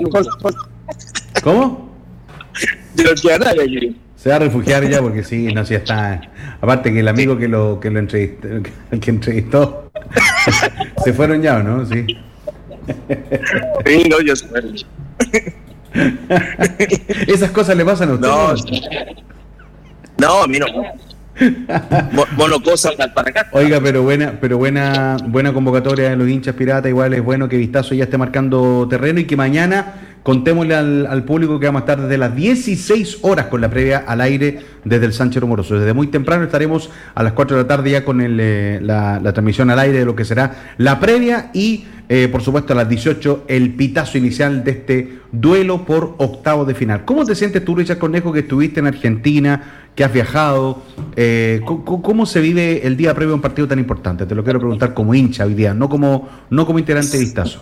¿Cómo? Yo no quiero nada, yo- Se va a refugiar ya porque sí, no, sí está. Aparte que el amigo que lo que lo entrevistó, el que entrevistó, se fueron ya, ¿o no? Sí. Sí, no, yo sé. Esas cosas le pasan a No, usted. no, a mí no. Mo- Monocosa para acá. Oiga, pero buena, pero buena, buena convocatoria de los hinchas piratas. Igual es bueno que Vistazo ya esté marcando terreno y que mañana contémosle al, al público que vamos a estar desde las dieciséis horas con la previa al aire desde el Sánchez Rumoroso. Desde muy temprano estaremos a las cuatro de la tarde ya con el, eh, la, la transmisión al aire de lo que será la previa y eh, por supuesto a las dieciocho el pitazo inicial de este duelo por octavo de final. ¿Cómo te sientes tú, Richard Cornejo, que estuviste en Argentina, que has viajado? Eh, ¿cómo, ¿Cómo se vive el día previo a un partido tan importante? Te lo quiero preguntar como hincha hoy día, no como, no como integrante de Vistazo.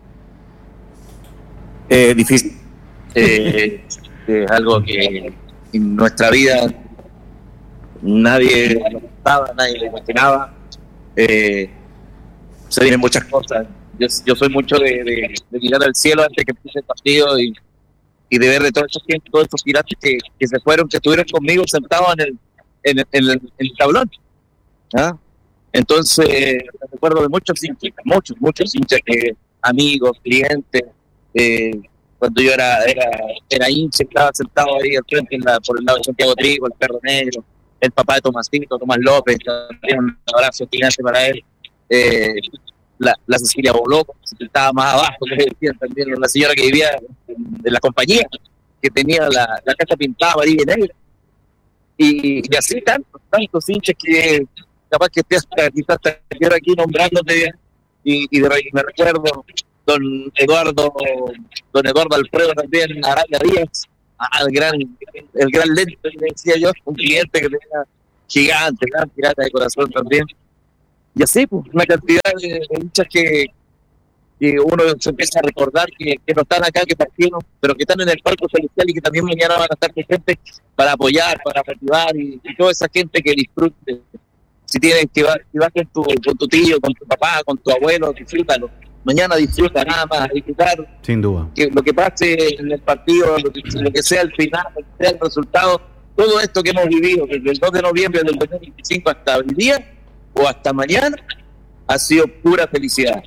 Eh, difícil. Eh, es algo que en nuestra vida nadie lo pensaba, nadie lo imaginaba. Eh, se vienen muchas cosas. Yo, yo soy mucho de, de, de mirar al cielo antes que empiece el partido y, y de ver de todos esos tiempos, todos esos piratas que, que se fueron, que estuvieron conmigo sentados en el, en, el- en el, en el tablón. ¿Ah? Entonces, recuerdo de muchos hinchas, muchos, muchos hinchas, que, amigos, clientes. Eh, cuando yo era, era, era hincha, estaba sentado ahí al frente en la, por el lado de Santiago Trigo, el Perro Negro, el papá de Tomasito, Tomás López, también un abrazo gigante para él. Eh, la, la Cecilia Boloco, que estaba más abajo, que decían también, la señora que vivía en, en la compañía, que tenía la, la casa pintada amarilla y negra. Y, y así tantos, tantos hinchas que capaz que esté hasta, quizás hasta quiero aquí nombrándote, y, y de, me recuerdo don Eduardo, don Eduardo Alfredo también, Araya Díaz, al gran, el gran lento, que decía yo, un cliente que tenía gigante, gran pirata de corazón también. Y así, pues, una cantidad de, de hinchas que, que uno se empieza a recordar que, que no están acá, que partieron, pero que están en el palco celestial y que también mañana van a estar presentes para apoyar, para motivar, y, y toda esa gente que disfrute. Si tienes que vas, si vas con tu, con tu tío, con tu papá, con tu abuelo, disfrútalo. Mañana disfruta nada más, disfrutar Sin duda. que lo que pase en el partido, lo que, lo que sea el final, lo que sea el resultado, todo esto que hemos vivido desde el dos de noviembre del dos mil veinticinco hasta hoy día, o hasta mañana, ha sido pura felicidad.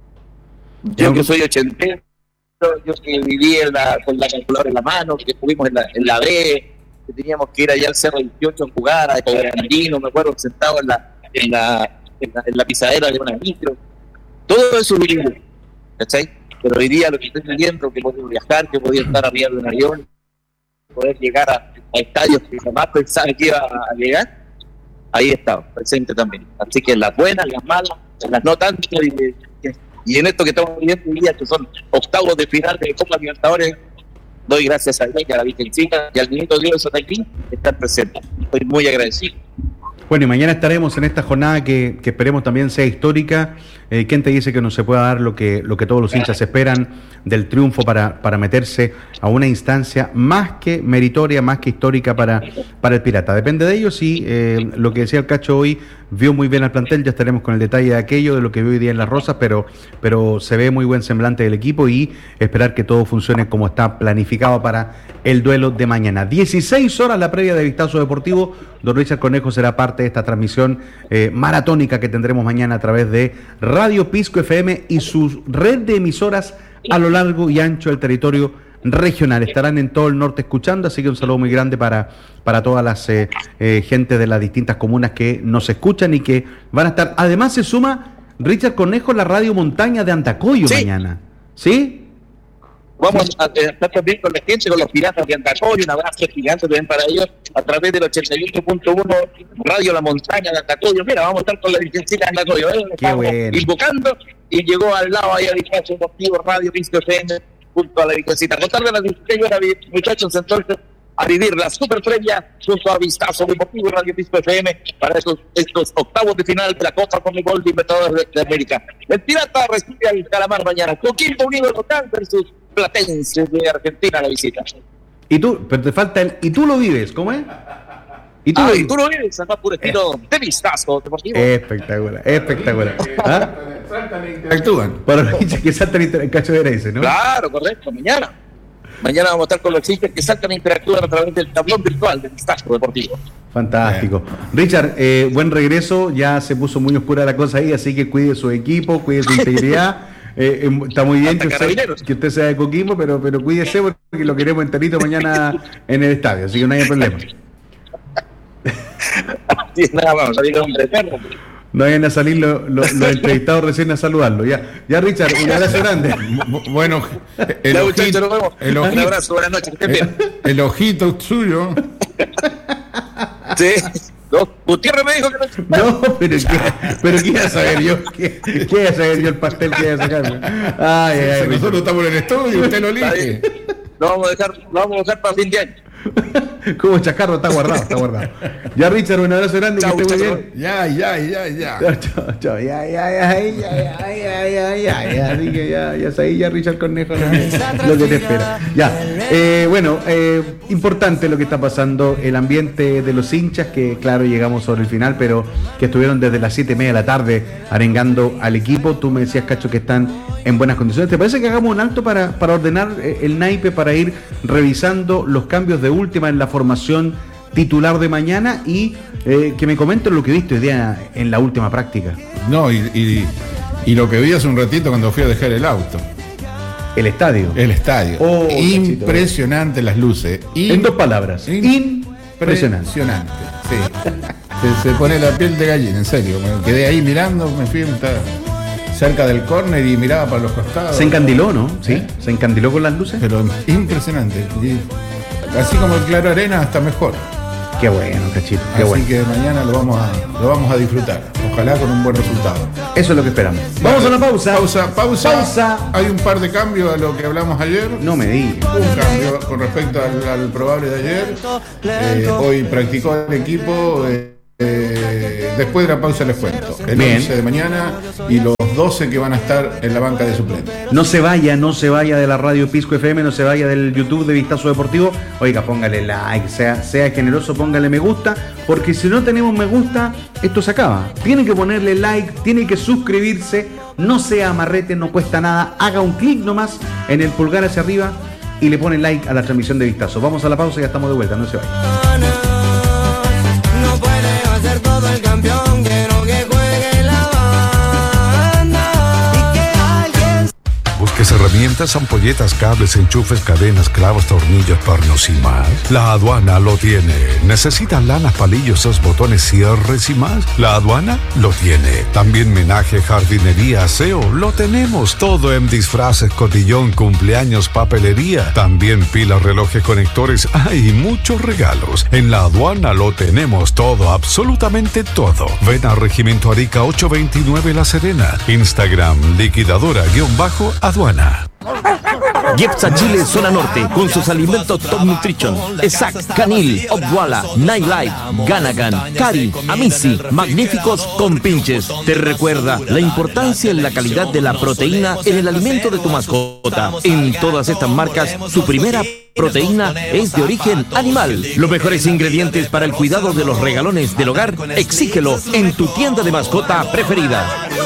Yo que soy ochentero, yo que viví en la, con la calculadora en la mano, que estuvimos en la, en la B, que teníamos que ir allá al Cerro veintiocho a jugar, a Granadino, me acuerdo, sentado en la, en la, en la, en la pisadera de una micro. Todo eso viví, ¿cachai? Pero hoy día lo que estoy viviendo, que he podido viajar, que he podido estar arriba de un avión, poder llegar a, a estadios que jamás pensaba que iba a llegar, ahí he estado, presente también. Así que las buenas, las malas, las no tanto, y, y en esto que estamos viviendo hoy día, que son octavos de final de Copa Libertadores, doy gracias a Dios y a la Virgencita y al Niñito Dios de aquí, estar presentes. Estoy muy agradecido. Bueno, y mañana estaremos en esta jornada que, que esperemos también sea histórica. Eh, ¿Quién te dice que no se pueda dar lo que, lo que todos los hinchas esperan del triunfo para, para meterse a una instancia más que meritoria, más que histórica para, para el Pirata? Depende de ellos y eh, lo que decía el Cacho hoy, vio muy bien al plantel, ya estaremos con el detalle de aquello, de lo que vio hoy día en Las Rosas, pero, pero se ve muy buen semblante del equipo y esperar que todo funcione como está planificado para el duelo de mañana. dieciséis horas la previa de Vistazo Deportivo. Don Richard Cornejo será parte de esta transmisión eh, maratónica que tendremos mañana a través de Radio Pisco F M y su red de emisoras a lo largo y ancho del territorio regional. Estarán en todo el norte escuchando, así que un saludo muy grande para, para todas las eh, eh, gentes de las distintas comunas que nos escuchan y que van a estar. Además se suma Richard Cornejo, la Radio Montaña de Antacoyo, sí, mañana. ¿Sí? Vamos a estar también con la gente, con los piratas de Antacoyo, un abrazo gigante también para ellos, a través del ochenta y ocho punto uno Radio La Montaña de Antacoyo. Mira, vamos a estar con la Virgencita de Antacoyo, ¿eh? Estamos bueno. invocando, y llegó al lado ahí a Vistazo Deportivo, Radio Pisco F M, junto a la Virgencita. Contarle a las dieciséis horas, muchachos, entonces, a vivir la super previa junto a Vistazo Deportivo y Radio Pisco F M para estos, estos octavos de final de la Copa Conmebol Libertadores de, de América. El Pirata recibe al Calamar mañana. Coquimbo Unido local versus Platense de Argentina a la visita. Y tú, pero te falta el. ¿Y tú lo vives? ¿Cómo es? ¿Y tú, ah, lo, ¿y tú lo vives? Acá puro estilo eh. de Vistazo Deportivo. Espectacular, espectacular. ¿Ah? Saltan e interactúan. Para los hinchas que saltan y cacho de ese, ¿no? Claro, correcto. Mañana. Mañana vamos a estar con los hinchas que saltan e interactúan a través del tablón virtual de Vistazo Deportivo. Fantástico. Bien. Richard, eh, buen regreso. Ya se puso muy oscura la cosa ahí, así que cuide su equipo, cuide su integridad. Eh, eh, está muy bien que usted, que usted sea de Coquimbo, pero, pero cuídese porque lo queremos enterito mañana en el estadio, así que no hay problema. Sí, nada, vamos a salir un retorno. No vayan a salir los, los, los entrevistados recién a saludarlo. Ya, ya Richard, un abrazo grande. Bueno, el ya, ojito, nos vemos. El ojito, un abrazo, buenas noches. Que estén bien. El, el ojito suyo. Sí. No, Gutiérrez me dijo que no. No, pero ¿qué, pero ¿qué iba a saber yo? ¿Qué, qué iba a saber yo el pastel que iba a sacar? Ay, ay, ay, nosotros estamos en el estudio y usted lo elige. Lo vamos a dejar, lo vamos a dejar para fin de año. Como chacarro, está guardado, está guardado. Ya, Richard, un abrazo grande, chau, que esté muy bien. Ya, ya, ya, ya. Chao, chao, ya, ya, ya, ya, ya, ya, ya, ya, ya, así que ya, ya sabéis, ya Richard Cornejo, no, lo que te espera. Ya, eh, bueno, eh, importante lo que está pasando, el ambiente de los hinchas, que claro, llegamos sobre el final, pero que estuvieron desde las siete y media de la tarde arengando al equipo. Tú me decías, Cacho, que están en buenas condiciones. ¿Te parece que hagamos un alto para, para ordenar el naipe, para ir revisando los cambios de última en la formación titular de mañana y eh, que me comenten lo que viste hoy día en la última práctica? No, y, y, y lo que vi hace un ratito cuando fui a dejar el auto. El estadio. El estadio. Oh, impresionante cachito. Las luces. In, en dos palabras. Impresionante. Impresionante. Sí. se, se pone la piel de gallina, en serio. Me quedé ahí mirando, me fui cerca del córner y miraba para los costados. Se encandiló, ¿no? Sí. ¿Eh? Se encandiló con las luces. Pero impresionante. Y así como el Claro Arena, hasta mejor. Qué bueno, Cachito. Qué así bueno. que mañana lo vamos a lo vamos a disfrutar. Ojalá con un buen resultado. Eso es lo que esperamos. Vamos a la pausa. Pausa, pausa. Pausa. Hay un par de cambios a lo que hablamos ayer. No me digas. Un cambio con respecto al, al probable de ayer. Eh, hoy practicó el equipo. Eh, Eh, después de la pausa les cuento. El Bien. once de mañana y los doce que van a estar en la banca de suplentes. No se vaya, no se vaya de la radio Pisco F M, no se vaya del YouTube de Vistazo Deportivo. Oiga, póngale like, sea, sea generoso, póngale me gusta, porque si no tenemos me gusta, esto se acaba. Tiene que ponerle like, tiene que suscribirse, no sea amarrete, no cuesta nada. Haga un clic nomás en el pulgar hacia arriba y le pone like a la transmisión de Vistazo. Vamos a la pausa y ya estamos de vuelta, no se vaya. El campeón, quiero que juegue. Empaques, herramientas, ampolletas, cables, enchufes, cadenas, clavos, tornillos, pernos y más. La Aduana lo tiene. ¿Necesitas lanas, palillos, esos botones, cierres y más? La Aduana lo tiene. También menaje, jardinería, aseo. Lo tenemos todo en disfraces, cotillón, cumpleaños, papelería. También pilas, relojes, conectores. Hay muchos regalos. En la Aduana lo tenemos todo, absolutamente todo. Ven a Regimiento Arica ocho veintinueve La Serena. Instagram, liquidadora-aduana. Jepsa Chile Zona Norte, con sus alimentos Top Nutrition, Exact, Canil, Obwala, Nightlife, Ganagan, Cari, Amici, magníficos compinches. Te recuerda la importancia en la calidad de la proteína en el alimento de tu mascota. En todas estas marcas, su primera proteína es de origen animal. Los mejores ingredientes para el cuidado de los regalones del hogar, exígelo en tu tienda de mascota preferida.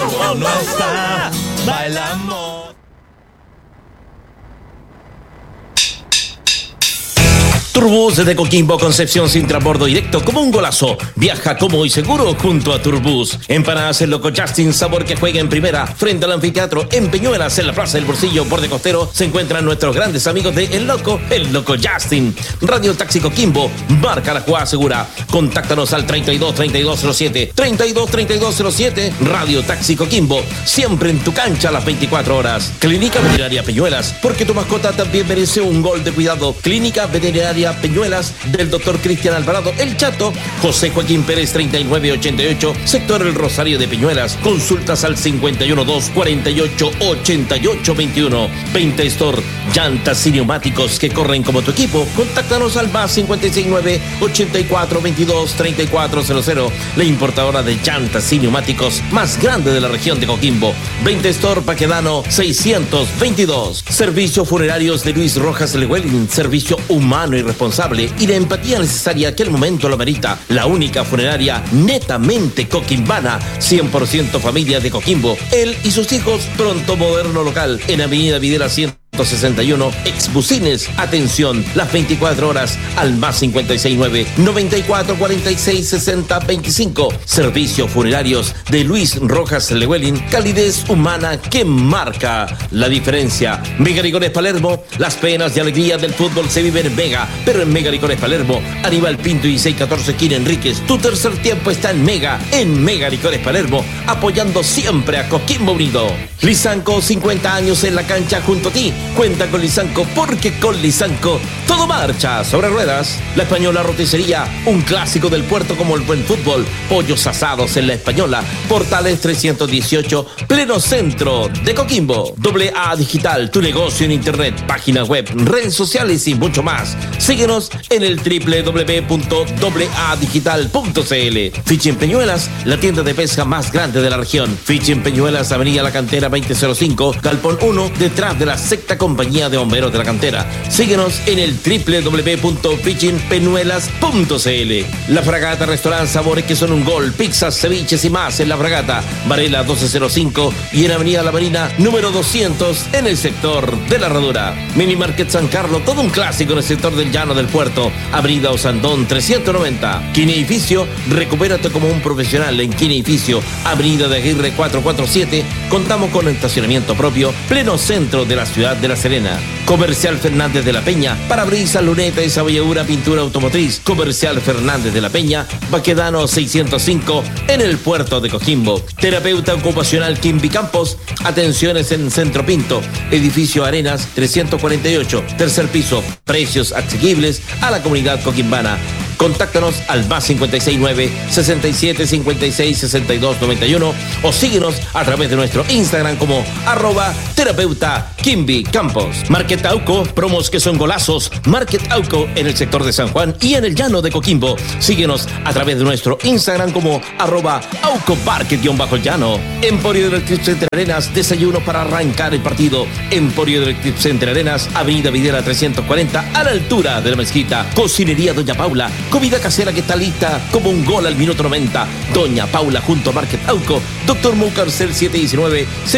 Turbus desde Coquimbo, Concepción, sin transbordo directo como un golazo. Viaja cómodo y seguro junto a Turbus. Empanadas El Loco Justin, sabor que juega en primera. Frente al anfiteatro en Peñuelas, en la Plaza del Bolsillo, borde costero, se encuentran nuestros grandes amigos de El Loco, El Loco Justin. Radio Taxi Coquimbo, marca la jugada segura. Contáctanos al treinta y dos, treinta y dos cero siete, treinta y dos, treinta y dos cero siete. Radio Taxi Coquimbo, siempre en tu cancha a las veinticuatro horas. Clínica Veterinaria Peñuelas, porque tu mascota también merece un gol de cuidado. Clínica Veterinaria Peñuelas del doctor Cristian Alvarado El Chato, José Joaquín Pérez treinta y nueve ochenta y ocho, sector El Rosario de Peñuelas. Consultas al cincuenta y uno dos, cuarenta y ocho, ochenta y ocho veintiuno. veinte Store, llantas y neumáticos que corren como tu equipo. Contáctanos al más cincuenta y seis nueve, ochenta y cuatro, veintidós, treinta y cuatro cero cero. La importadora de llantas y neumáticos más grande de la región de Coquimbo. veinte Store, Paquedano seiscientos veintidós. Servicios funerarios de Luis Rojas Llewellyn, servicio humano y responsable y la empatía necesaria que el momento lo merita. La única funeraria netamente coquimbana, cien por ciento familia de Coquimbo. Él y sus hijos, pronto moderno local en Avenida Videla ciento sesenta y uno, Exbusines. Atención, las veinticuatro horas al más cincuenta y seis nueve, noventa y cuatro, cuarenta y seis, sesenta, veinticinco. Servicios funerarios de Luis Rojas Llewellyn, calidez humana que marca la diferencia. Mega Licores Palermo, las penas y alegrías del fútbol se viven en Mega, pero en Mega Licores Palermo, Aníbal Pinto y seis catorce Esquina Enríquez, tu tercer tiempo está en Mega, en Mega Licores Palermo, apoyando siempre a Coquimbo Unido. Lisanco, cincuenta años en la cancha junto a ti. Cuenta con Lisanco, porque con Lisanco todo marcha sobre ruedas. La Española Roticería, un clásico del puerto como el buen fútbol. Pollos asados en La Española. Portales trescientos dieciocho, pleno centro de Coquimbo. Doble A Digital, tu negocio en internet, página web, redes sociales y mucho más. Síguenos en el doble u doble u doble u punto doble a digital punto c l. Fishing Peñuelas, la tienda de pesca más grande de la región. Fishing Peñuelas, Avenida La Cantera veinte cero cinco, Galpón uno, detrás de la sexta Compañía de Bomberos de la Cantera. Síguenos en el doble u doble u doble u punto fishing peñuelas punto c l. La Fragata Restaurant, sabores que son un gol, pizzas, ceviches y más en La Fragata, Varela doce cero cinco y en Avenida La Marina número doscientos en el sector de La Herradura. Mini Market San Carlos, todo un clásico en el sector del Llano del Puerto. Avenida Osandón trescientos noventa. Kine Edificio, recupérate como un profesional en Kine Edificio, Avenida de Aguirre cuatrocientos cuarenta y siete. Contamos con estacionamiento propio, pleno centro de la ciudad de La Serena. Comercial Fernández de la Peña, parabrisas, luneta y sabolladura, pintura automotriz. Comercial Fernández de la Peña, Baquedano seiscientos cinco en el puerto de Coquimbo. Terapeuta ocupacional Kimby Campos, atenciones en Centro Pinto, edificio Arenas trescientos cuarenta y ocho, tercer piso, precios asequibles a la comunidad coquimbana. Contáctanos al más cincuenta y seis nueve, sesenta y siete, cincuenta y seis, sesenta y dos, noventa y uno o síguenos a través de nuestro Instagram como arroba terapeuta Kimby Campos. Market Auco, promos que son golazos. Market Auco en el sector de San Juan y en el llano de Coquimbo. Síguenos a través de nuestro Instagram como arroba Auco Market-llano. Emporio de Electric Center Arenas, desayuno para arrancar el partido. Emporio de Electric Center Arenas, Avenida Videla trescientos cuarenta a la altura de la mezquita. Cocinería Doña Paula, comida casera que está lista como un gol al minuto noventa. Doña Paula junto a Market Auco, Doctor Mucarcel siete diecinueve,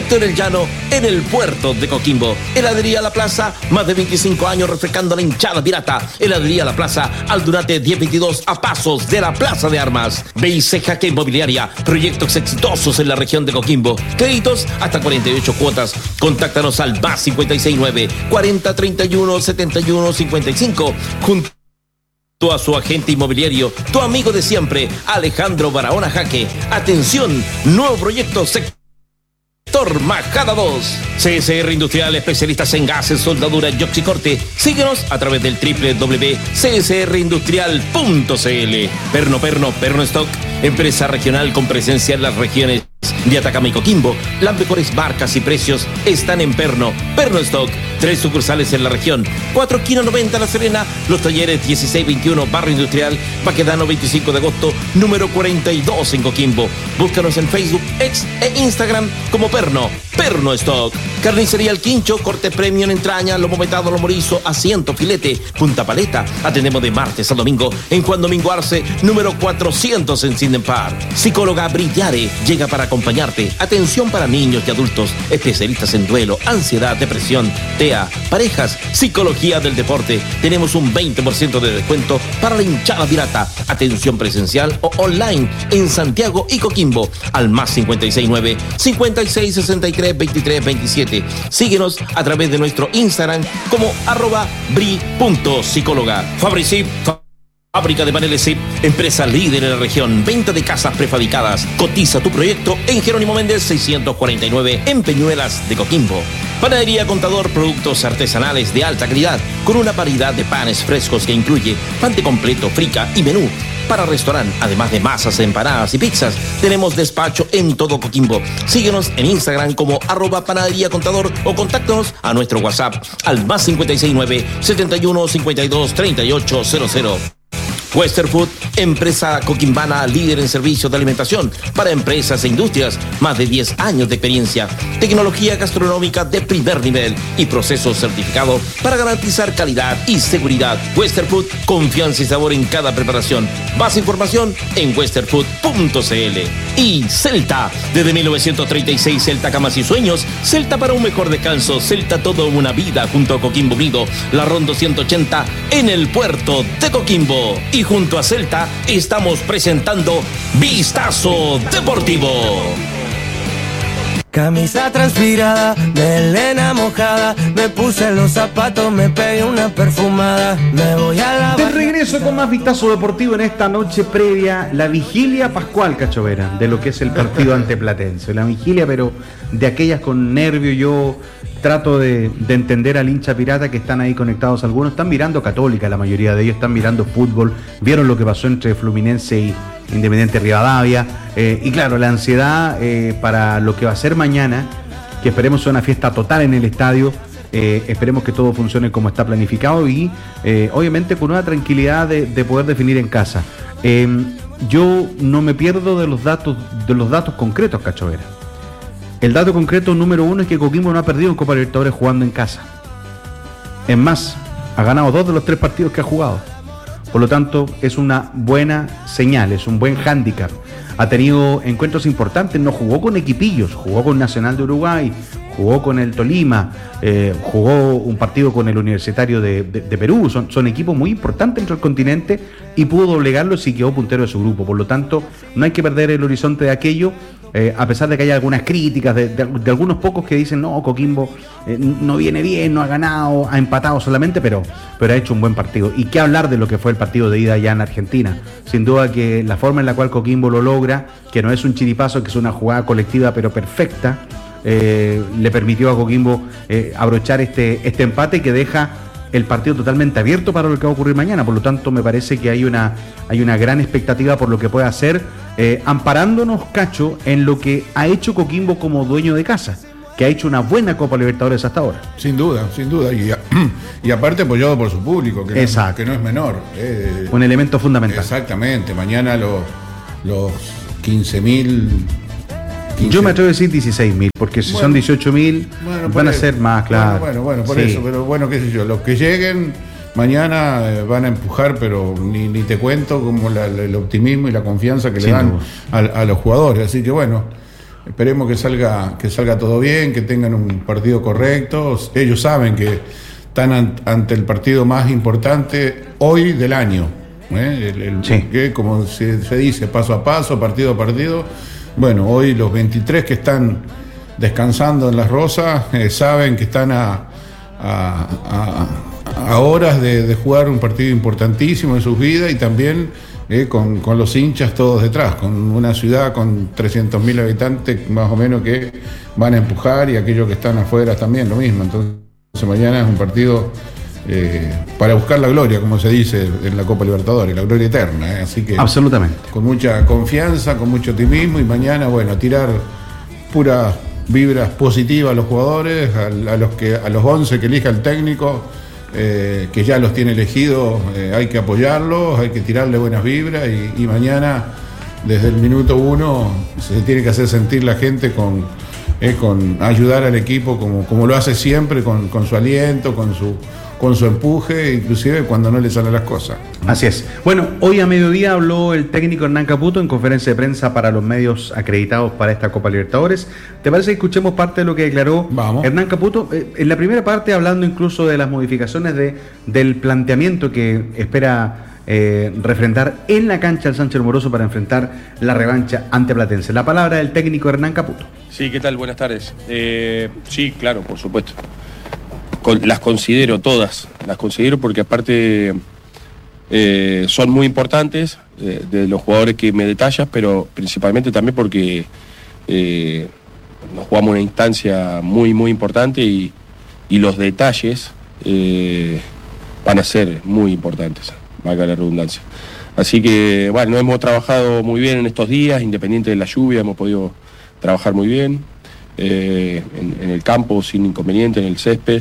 directo en el llano, en el puerto de Coquimbo. Heladería La Plaza, más de veinticinco años refrescando la hinchada pirata. Heladería La Plaza, Aldunate diez veintidós, a pasos de la Plaza de Armas. B I C Jaque Inmobiliaria, proyectos exitosos en la región de Coquimbo. Créditos hasta cuarenta y ocho cuotas. Contáctanos al más cincuenta y seis nueve, cuarenta, treinta y uno, setenta y uno, cincuenta y cinco. Junto a su agente inmobiliario, tu amigo de siempre, Alejandro Barahona Jaque. Atención, nuevo proyecto sector Majada dos. C S R Industrial, especialistas en gases, soldadura y oxicorte. Síguenos a través del doble u doble u doble u punto c s r industrial punto c l. Perno Perno, Perno Stock, empresa regional con presencia en las regiones de Atacama y Coquimbo. Las mejores marcas y precios están en Perno. Perno Stock, tres sucursales en la región. cuatro Quino noventa La Serena, Los Talleres dieciséis veintiuno Barrio Industrial, Baquedano veinticinco de agosto, número cuarenta y dos en Coquimbo. Búscanos en Facebook, X e Instagram como Perno. Perno Stock. Carnicería El Quincho, corte premium, entraña, lomo vetado, lomo rizo, asiento, filete, punta paleta. Atendemos de martes a domingo en Juan Domingo Arce, número cuatrocientos en Sinden Park. Psicóloga Brillare llega para acompañarte. Atención para niños y adultos, especialistas en duelo, ansiedad, depresión, T E A, parejas, psicología del deporte. Tenemos un veinte por ciento de descuento para la hinchada pirata. Atención presencial o online en Santiago y Coquimbo al más cincuenta y seis nueve, cincuenta y seis sesenta y tres veintitrés veintisiete. Síguenos a través de nuestro Instagram como arroba bri.psicóloga. Fabricip, fábrica de paneles Z I P, empresa líder en la región, venta de casas prefabricadas. Cotiza tu proyecto en Jerónimo Méndez seiscientos cuarenta y nueve en Peñuelas de Coquimbo. Panadería Contador, productos artesanales de alta calidad con una variedad de panes frescos que incluye pan de completo, frica y menú. Para restaurante, además de masas, empanadas y pizzas, tenemos despacho en todo Coquimbo. Síguenos en Instagram como arroba panadería contador o contáctanos a nuestro WhatsApp al más cincuenta y seis nueve, setenta y uno, cincuenta y dos, treinta y ocho cero cero. Western Food, empresa coquimbana líder en servicios de alimentación para empresas e industrias, más de diez años de experiencia, tecnología gastronómica de primer nivel y procesos certificados para garantizar calidad y seguridad. Western Food, confianza y sabor en cada preparación. Más información en western food punto c l. Y Celta, desde mil novecientos treinta y seis, Celta Camas y Sueños, Celta para un mejor descanso, Celta toda una vida junto a Coquimbo Unido, la Ronda ciento ochenta en el puerto de Coquimbo. Y junto a Celta estamos presentando Vistazo Deportivo. Camisa transpirada, melena mojada, me puse los zapatos, me pegué una perfumada, me voy a la... De regreso con más Vistazo Deportivo en esta noche previa, la vigilia pascual, Cachovera, de lo que es el partido ante Platense. La vigilia, pero de aquellas con nervio. Yo trato de, de entender al hincha pirata que están ahí conectados. Algunos están mirando Católica, la mayoría de ellos están mirando fútbol, vieron lo que pasó entre Fluminense y Independiente Rivadavia, eh, y claro, la ansiedad eh, para lo que va a ser mañana, que esperemos sea una fiesta total en el estadio, eh, esperemos que todo funcione como está planificado y eh, obviamente con una tranquilidad de, de poder definir en casa. Eh, yo no me pierdo de los datos, de los datos concretos, Cachovera. El dato concreto número uno es que Coquimbo no ha perdido en Copa Libertadores jugando en casa. Es más, ha ganado dos de los tres partidos que ha jugado. Por lo tanto, es una buena señal, es un buen hándicap. Ha tenido encuentros importantes, no jugó con equipillos, jugó con Nacional de Uruguay, jugó con el Tolima, eh, jugó un partido con el Universitario de, de, de Perú. Son, son equipos muy importantes dentro del continente y pudo doblegarlos y quedó puntero de su grupo. Por lo tanto, no hay que perder el horizonte de aquello. Eh, a pesar de que haya algunas críticas de, de, de algunos pocos que dicen no, Coquimbo eh, no viene bien, no ha ganado, ha empatado solamente, pero, pero ha hecho un buen partido. Y qué hablar de lo que fue el partido de ida allá en Argentina. Sin duda que la forma en la cual Coquimbo lo logra, que no es un chiripazo, que es una jugada colectiva pero perfecta, eh, le permitió a Coquimbo eh, abrochar este, este empate que deja el partido totalmente abierto para lo que va a ocurrir mañana. Por lo tanto, me parece que hay una, hay una gran expectativa por lo que puede hacer, eh, amparándonos, Cacho, en lo que ha hecho Coquimbo como dueño de casa, que ha hecho una buena Copa Libertadores hasta ahora. Sin duda, sin duda. Y, y aparte apoyado por su público, que, no es, que no es menor. Eh, Un elemento fundamental. Exactamente. Mañana los, los quince mil... Yo me atrevo a decir dieciséis mil, porque si bueno, son dieciocho mil bueno, van a ser más, claro. Bueno, bueno, bueno por sí. eso, pero bueno, qué sé yo, los que lleguen mañana eh, van a empujar, pero ni, ni te cuento como la, la, el optimismo y la confianza que Sin le dan a, a los jugadores, así que bueno, esperemos que salga, que salga todo bien, que tengan un partido correcto. Ellos saben que están an, ante el partido más importante hoy del año, ¿eh? el, el, sí. que, como se, se dice, paso a paso, partido a partido. Bueno, hoy los veintitrés que están descansando en Las Rosas eh, saben que están a, a, a, a horas de, de jugar un partido importantísimo en sus vidas, y también eh, con, con los hinchas todos detrás, con una ciudad con trescientos mil habitantes más o menos que van a empujar, y aquellos que están afuera también lo mismo. Entonces mañana es un partido eh, para buscar la gloria, como se dice en la Copa Libertadores, la gloria eterna, eh. Así que absolutamente, con mucha confianza, con mucho optimismo, y mañana, bueno, a tirar puras vibras positivas a los jugadores, a, a los que a los once que elija el técnico, eh, que ya los tiene elegidos, eh, hay que apoyarlos, hay que tirarle buenas vibras, y, y mañana desde el minuto uno se tiene que hacer sentir la gente con, eh, con ayudar al equipo como, como lo hace siempre, con, con su aliento, con su con su empuje, inclusive cuando no le salen las cosas. Así es. Bueno, hoy a mediodía habló el técnico Hernán Caputo en conferencia de prensa para los medios acreditados para esta Copa Libertadores. ¿Te parece que escuchemos parte de lo que declaró Vamos. Hernán Caputo? Eh, en la primera parte, hablando incluso de las modificaciones de, del planteamiento que espera eh, refrendar en la cancha el Sánchez Moroso para enfrentar la revancha ante Platense. La palabra del técnico Hernán Caputo. Sí, ¿qué tal? Buenas tardes. Eh, sí, claro, por supuesto. Las considero todas, las considero porque aparte eh, son muy importantes eh, de los jugadores que me detallas, pero principalmente también porque eh, nos jugamos una instancia muy muy importante, y, y los detalles eh, van a ser muy importantes, valga la redundancia. Así que bueno, no hemos trabajado muy bien en estos días, independiente de la lluvia, hemos podido trabajar muy bien eh, en, en el campo sin inconveniente, en el césped.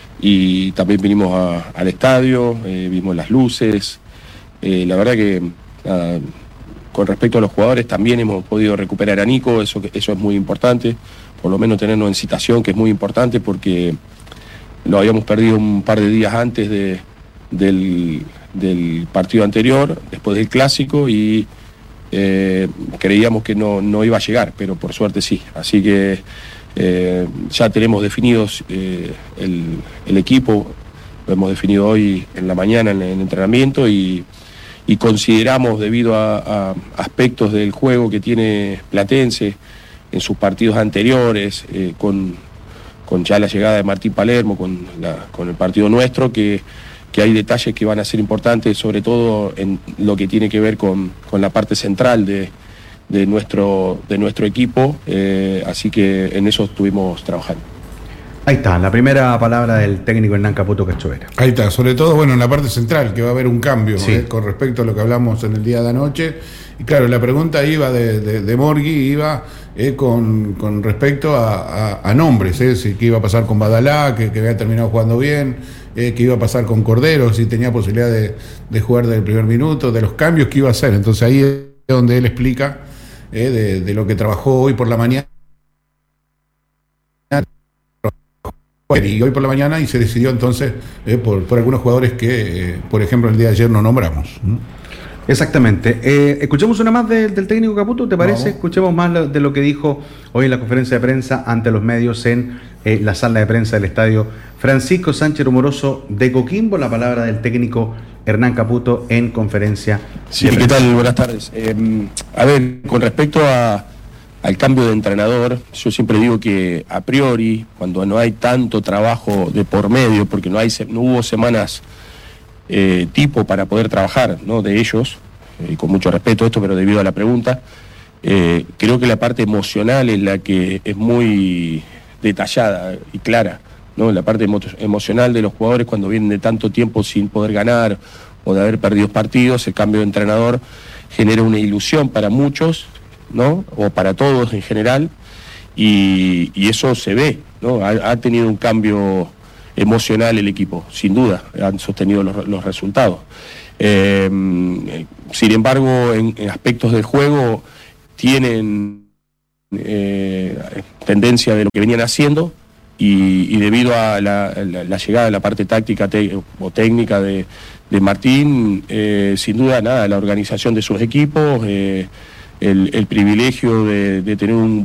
Y también vinimos a, al estadio, eh, vimos las luces, eh, la verdad que nada, con respecto a los jugadores también hemos podido recuperar a Nico, eso, eso es muy importante, por lo menos tenernos en citación, que es muy importante porque lo habíamos perdido un par de días antes de, del, del partido anterior, después del clásico, y eh, creíamos que no, no iba a llegar, pero por suerte sí, así que Eh, ya tenemos definidos eh, el, el equipo, lo hemos definido hoy en la mañana en el entrenamiento, y, y consideramos, debido a, a aspectos del juego que tiene Platense en sus partidos anteriores, eh, con, con ya la llegada de Martín Palermo, con, la, con el partido nuestro, que, que hay detalles que van a ser importantes, sobre todo en lo que tiene que ver con, con la parte central de de nuestro, de nuestro equipo, eh, así que en eso estuvimos trabajando. Ahí está, la primera palabra del técnico Hernán Caputo Cachovera. Ahí está, sobre todo bueno en la parte central, que va a haber un cambio sí. eh, con respecto a lo que hablamos en el día de anoche. Y claro, la pregunta iba de, de, de Morgui, iba eh, con, con respecto a, a, a nombres, eh, si, qué iba a pasar con Badalá, que, que había terminado jugando bien, eh, qué iba a pasar con Cordero, si tenía posibilidad de, de jugar desde el primer minuto, de los cambios que iba a hacer. Entonces ahí es donde él explica Eh, de, de lo que trabajó hoy por la mañana, y hoy por la mañana, y se decidió entonces eh, por, por algunos jugadores que, eh, por ejemplo, el día de ayer no nombramos. Exactamente. Eh, escuchemos una más de, del técnico Caputo, ¿te parece? Vamos. Escuchemos más de lo que dijo hoy en la conferencia de prensa ante los medios en eh, la sala de prensa del estadio Francisco Sánchez Moroso de Coquimbo. La palabra del técnico Hernán Caputo en conferencia. Sí, ¿qué tal? Buenas tardes. Eh, a ver, con respecto a, al cambio de entrenador, yo siempre digo que a priori, cuando no hay tanto trabajo de por medio, porque no, hay, no hubo semanas eh, tipo para poder trabajar, ¿no?, de ellos, y eh, con mucho respeto esto, pero debido a la pregunta, eh, creo que la parte emocional es la que es muy detallada y clara, ¿no? La parte emo emocional de los jugadores cuando vienen de tanto tiempo sin poder ganar o de haber perdido partidos, el cambio de entrenador genera una ilusión para muchos, ¿no?, o para todos en general, y, y eso se ve, ¿no? Ha, ha tenido un cambio emocional el equipo, sin duda, han sostenido los, los resultados. Eh, sin embargo, en, en aspectos del juego tienen eh, tendencia de lo que venían haciendo, Y, y debido a la, la, la llegada de la parte táctica te, o técnica de, de Martín, eh, sin duda nada, la organización de sus equipos, eh, el, el privilegio de, de tener un